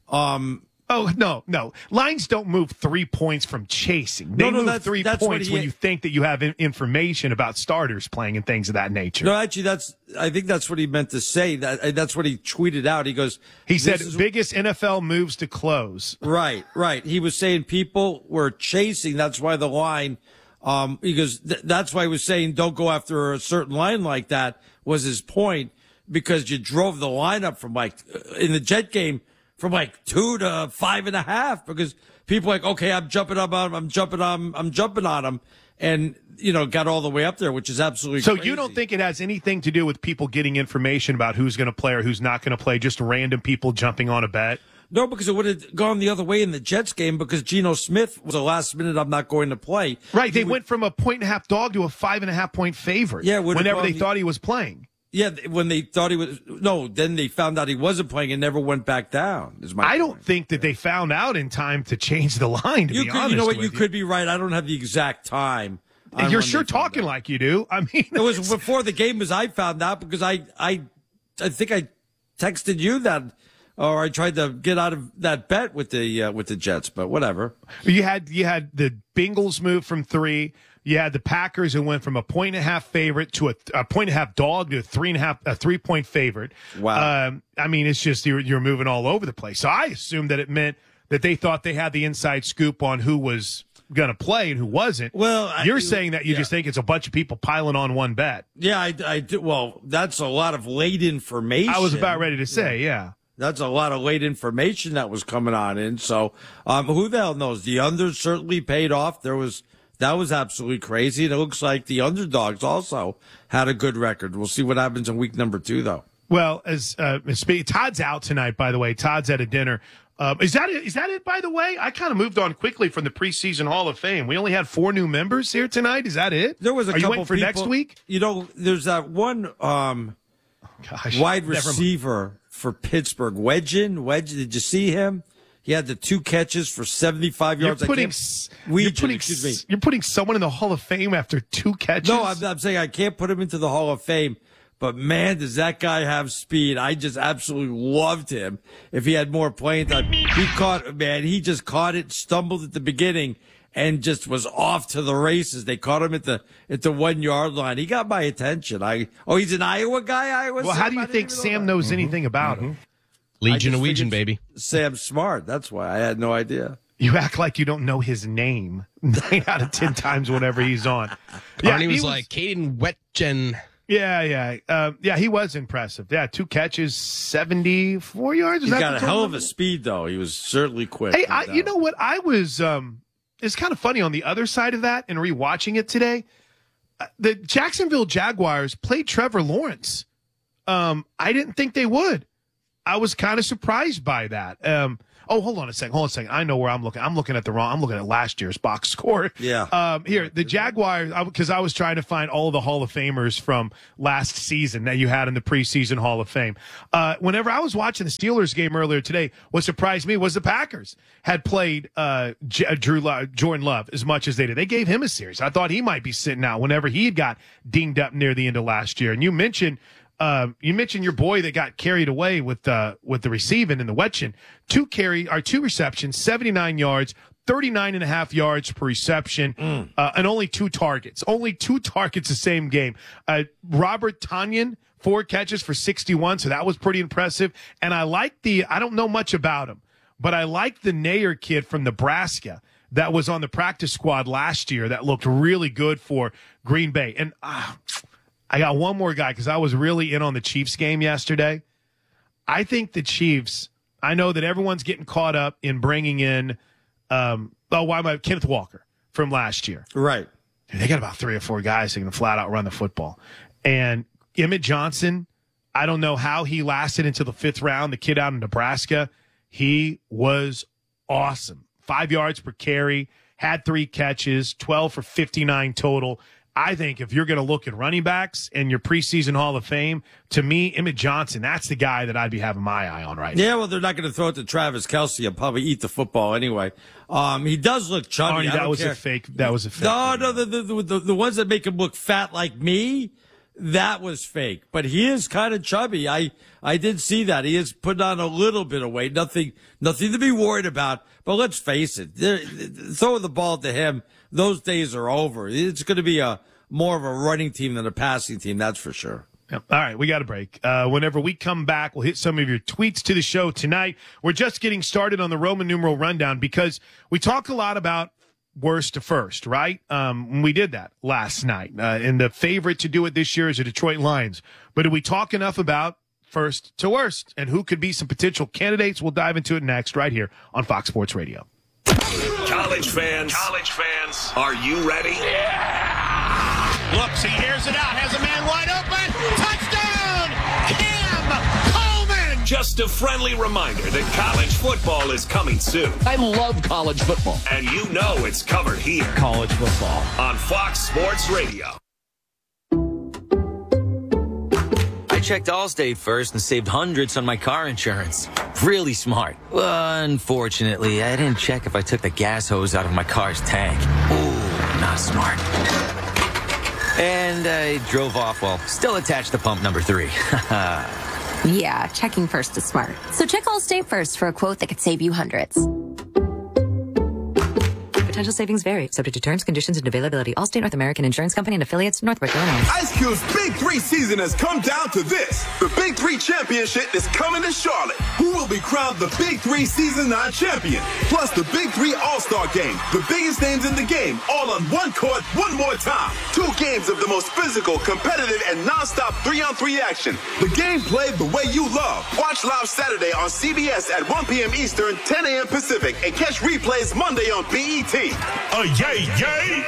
Um, Oh, no, no. Lines don't move three points from chasing. They No, no, move that's- three that's what points he- when you think that you have in- information about starters playing and things of that nature. no, actually, that's, I think that's what he meant to say. That That's what he tweeted out. He goes, He "This said is- biggest N F L moves to close. Right, right. He was saying people were chasing. That's why the line, um, he goes, th- that's why he was saying don't go after a certain line like that was his point, because you drove the line up from like, uh, in the Jet game, from like two to five and a half, because people are like, okay, I'm jumping up on him, I'm jumping on, I'm jumping on him. And, you know, got all the way up there, which is absolutely So crazy. you don't think it has anything to do with people getting information about who's going to play or who's not going to play, just random people jumping on a bet? No, because it would have gone the other way in the Jets game, because Geno Smith was a last minute, I'm not going to play. Right. They He would- went from a point and a half dog to a five and a half point favorite. Yeah, it would have whenever they gone the- thought he was playing. Yeah, when they thought he was no, then they found out he wasn't playing and never went back down. Is my I point. don't think that they found out in time to change the line, to You be could, honest you know what? with You could be right. I don't have the exact time. on You're when sure they found talking out. like you do. I mean, It was before the game, as I found out, because I, I, I think I texted you that, or I tried to get out of that bet with the uh, with the Jets, but whatever. You had you had the Bengals move from three. You had the Packers who went from a point and a half favorite to a, a point and a half dog to a three and a half a three point favorite. Wow. Um, I mean, it's just you're, you're moving all over the place. So I assumed that it meant that they thought they had the inside scoop on who was going to play and who wasn't. Well, I- you're saying that you yeah. just think it's a bunch of people piling on one bet. Yeah, I, I do. Well, that's a lot of late information. I was about ready to say, yeah. That's a lot of late information that was coming on in. So, um, who the hell knows? The unders certainly paid off. There was, that was absolutely crazy. And it looks like the underdogs also had a good record. We'll see what happens in week number two, though. Well, as, uh, as Todd's out tonight, by the way. Todd's at a dinner. Um, is that it? Is that it, by the way? I kind of moved on quickly from the preseason Hall of Fame. We only had four new members here tonight. Is that it? There was a Are you couple waiting for people, next week? You know, there's that one, um, Gosh, wide never mind. receiver for Pittsburgh, Wedgen. Wedge, did you see him? He had the two catches for seventy-five You're yards. I putting, can't- s- Weegen, you're putting, excuse me. s- you're putting someone in the Hall of Fame after two catches. No, I'm, I'm saying I can't put him into the Hall of Fame, But, man, does that guy have speed. I just absolutely loved him. If he had more playing time, he caught, man, he just caught it, stumbled at the beginning, and just was off to the races. They caught him at the at the one-yard line. He got my attention. I Oh, he's an Iowa guy? Iowa well, Sam? how do you think Sam knows mm-hmm. anything about mm-hmm. him? Legion of Legion, baby. Sam's smart. That's why. I had no idea. You act like you don't know his name nine out of ten times whenever he's on. Yeah, Arnie was, was like, Caden Wetjen. Yeah, yeah. Uh, yeah, he was impressive. Yeah, two catches, seventy-four yards. He's got a hell of a speed, though. He was certainly quick. Hey, I, you know what? I was, um, it's kind of funny on the other side of that and rewatching it today. Uh, the Jacksonville Jaguars played Trevor Lawrence. Um, I didn't think they would. I was kind of surprised by that. Um, oh, hold on a second. Hold on a second. I know where I'm looking. I'm looking at the wrong. I'm looking at last year's box score. Yeah. Um, here, the Jaguars, because I, I was trying to find all the Hall of Famers from last season that you had in the preseason Hall of Fame. Uh, whenever I was watching the Steelers game earlier today, what surprised me was the Packers had played uh, J- Drew Lo- Jordan Love as much as they did. They gave him a series. I thought he might be sitting out whenever he had got dinged up near the end of last year. And you mentioned. Uh, you mentioned your boy that got carried away with uh, with the receiving and the Wetchen. Two carry or two receptions, seventy-nine yards, thirty-nine and a half yards per reception, mm. uh, and only two targets. Only two targets the same game. Uh, Robert Tonyan, four catches for sixty-one, so that was pretty impressive. And I like the, I don't know much about him, but I like the Nair kid from Nebraska that was on the practice squad last year that looked really good for Green Bay. And uh, I got one more guy because I was really in on the Chiefs game yesterday. I think the Chiefs, I know that everyone's getting caught up in bringing in, um, oh, why am I, Kenneth Walker from last year. Right. Dude, they got about three or four guys that can flat out run the football. And Emmett Johnson, I don't know how he lasted until the fifth round, the kid out in Nebraska. He was awesome. Five yards per carry, had three catches, twelve for fifty-nine total. I think if you're going to look at running backs and your preseason Hall of Fame, to me, Emmett Johnson, that's the guy that I'd be having my eye on right now. Yeah, well, they're not going to throw it to Travis Kelce and probably eat the football anyway. Um, he does look chubby. Arnie, I that was care. a fake. That was a fake. No, no, the, the, the, the ones that make him look fat like me, that was fake. But he is kind of chubby. I, I did see that. He is putting on a little bit of weight. Nothing, nothing to be worried about. But let's face it, throwing the ball to him, those days are over. It's going to be a more of a running team than a passing team, that's for sure. Yep. All right, we got a break. Uh, whenever we come back, we'll hit some of your tweets to the show tonight. We're just getting started on the Roman numeral rundown because we talk a lot about worst to first, right? Um, we did that last night. Uh, and the favorite to do it this year is the Detroit Lions. But did we talk enough about first to worst and who could be some potential candidates? We'll dive into it next right here on Fox Sports Radio. College fans, college fans, are you ready? Yeah! Looks, he hears it out, has a man wide open. Touchdown! Cam Coleman! Just a friendly reminder that college football is coming soon. I love college football. And you know it's covered here. College football. On Fox Sports Radio. I checked Allstate first and saved hundreds on my car insurance. Really smart. Well, unfortunately, I didn't check if I took the gas hose out of my car's tank. Ooh, not smart. And I drove off while still attached to pump number three. Yeah, checking first is smart. So check Allstate first for a quote that could save you hundreds. Potential savings vary, subject to terms, conditions, and availability. Allstate North American Insurance Company and affiliates, Northbrook, Illinois. Ice Cube's Big Three season has come down to this. The Big Three Championship is coming to Charlotte. Who will be crowned the Big Three Season nine champion? Plus the Big Three All-Star Game. The biggest names in the game, all on one court, one more time. Two games of the most physical, competitive, and non-stop three-on-three action. The game played the way you love. Watch live Saturday on C B S at one p.m. Eastern, ten a.m. Pacific, and catch replays Monday on B E T. Uh, yay, yay!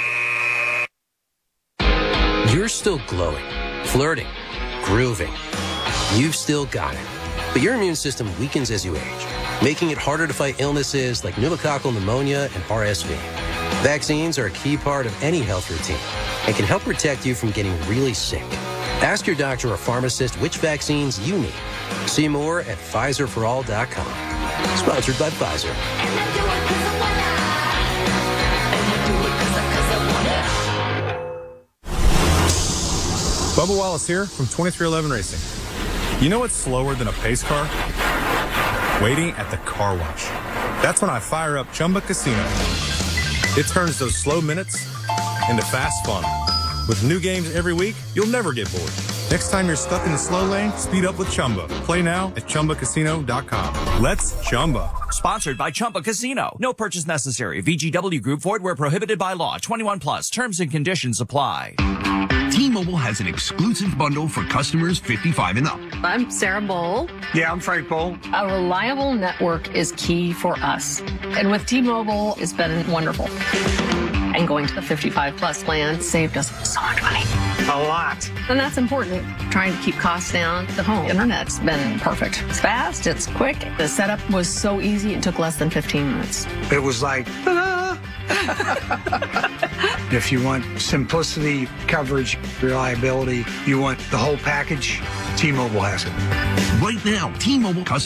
You're still glowing, flirting, grooving. You've still got it. But your immune system weakens as you age, making it harder to fight illnesses like pneumococcal pneumonia and R S V. Vaccines are a key part of any health routine and can help protect you from getting really sick. Ask your doctor or pharmacist which vaccines you need. See more at Pfizer for all dot com. Sponsored by Pfizer. Bubba Wallace here from twenty-three eleven Racing. You know what's slower than a pace car? Waiting at the car wash. That's when I fire up Chumba Casino. It turns those slow minutes into fast fun. With new games every week, you'll never get bored. Next time you're stuck in the slow lane, speed up with Chumba. Play now at Chumba Casino dot com. Let's Chumba. Sponsored by Chumba Casino. No purchase necessary. V G W Group. Void where prohibited by law. twenty-one plus. Terms and conditions apply. T-Mobile has an exclusive bundle for customers fifty-five and up. I'm Sarah Bowl. Yeah, I'm Frank Bowl. A reliable network is key for us. And with T-Mobile, it's been wonderful. And going to the fifty-five plus plan saved us so much money. A lot. And that's important. Trying to keep costs down. The home internet's been perfect. It's fast, it's quick. The setup was so easy, it took less than fifteen minutes. It was like, ta-da! If you want simplicity, coverage, reliability, you want the whole package, T-Mobile has it. Right now, T-Mobile customers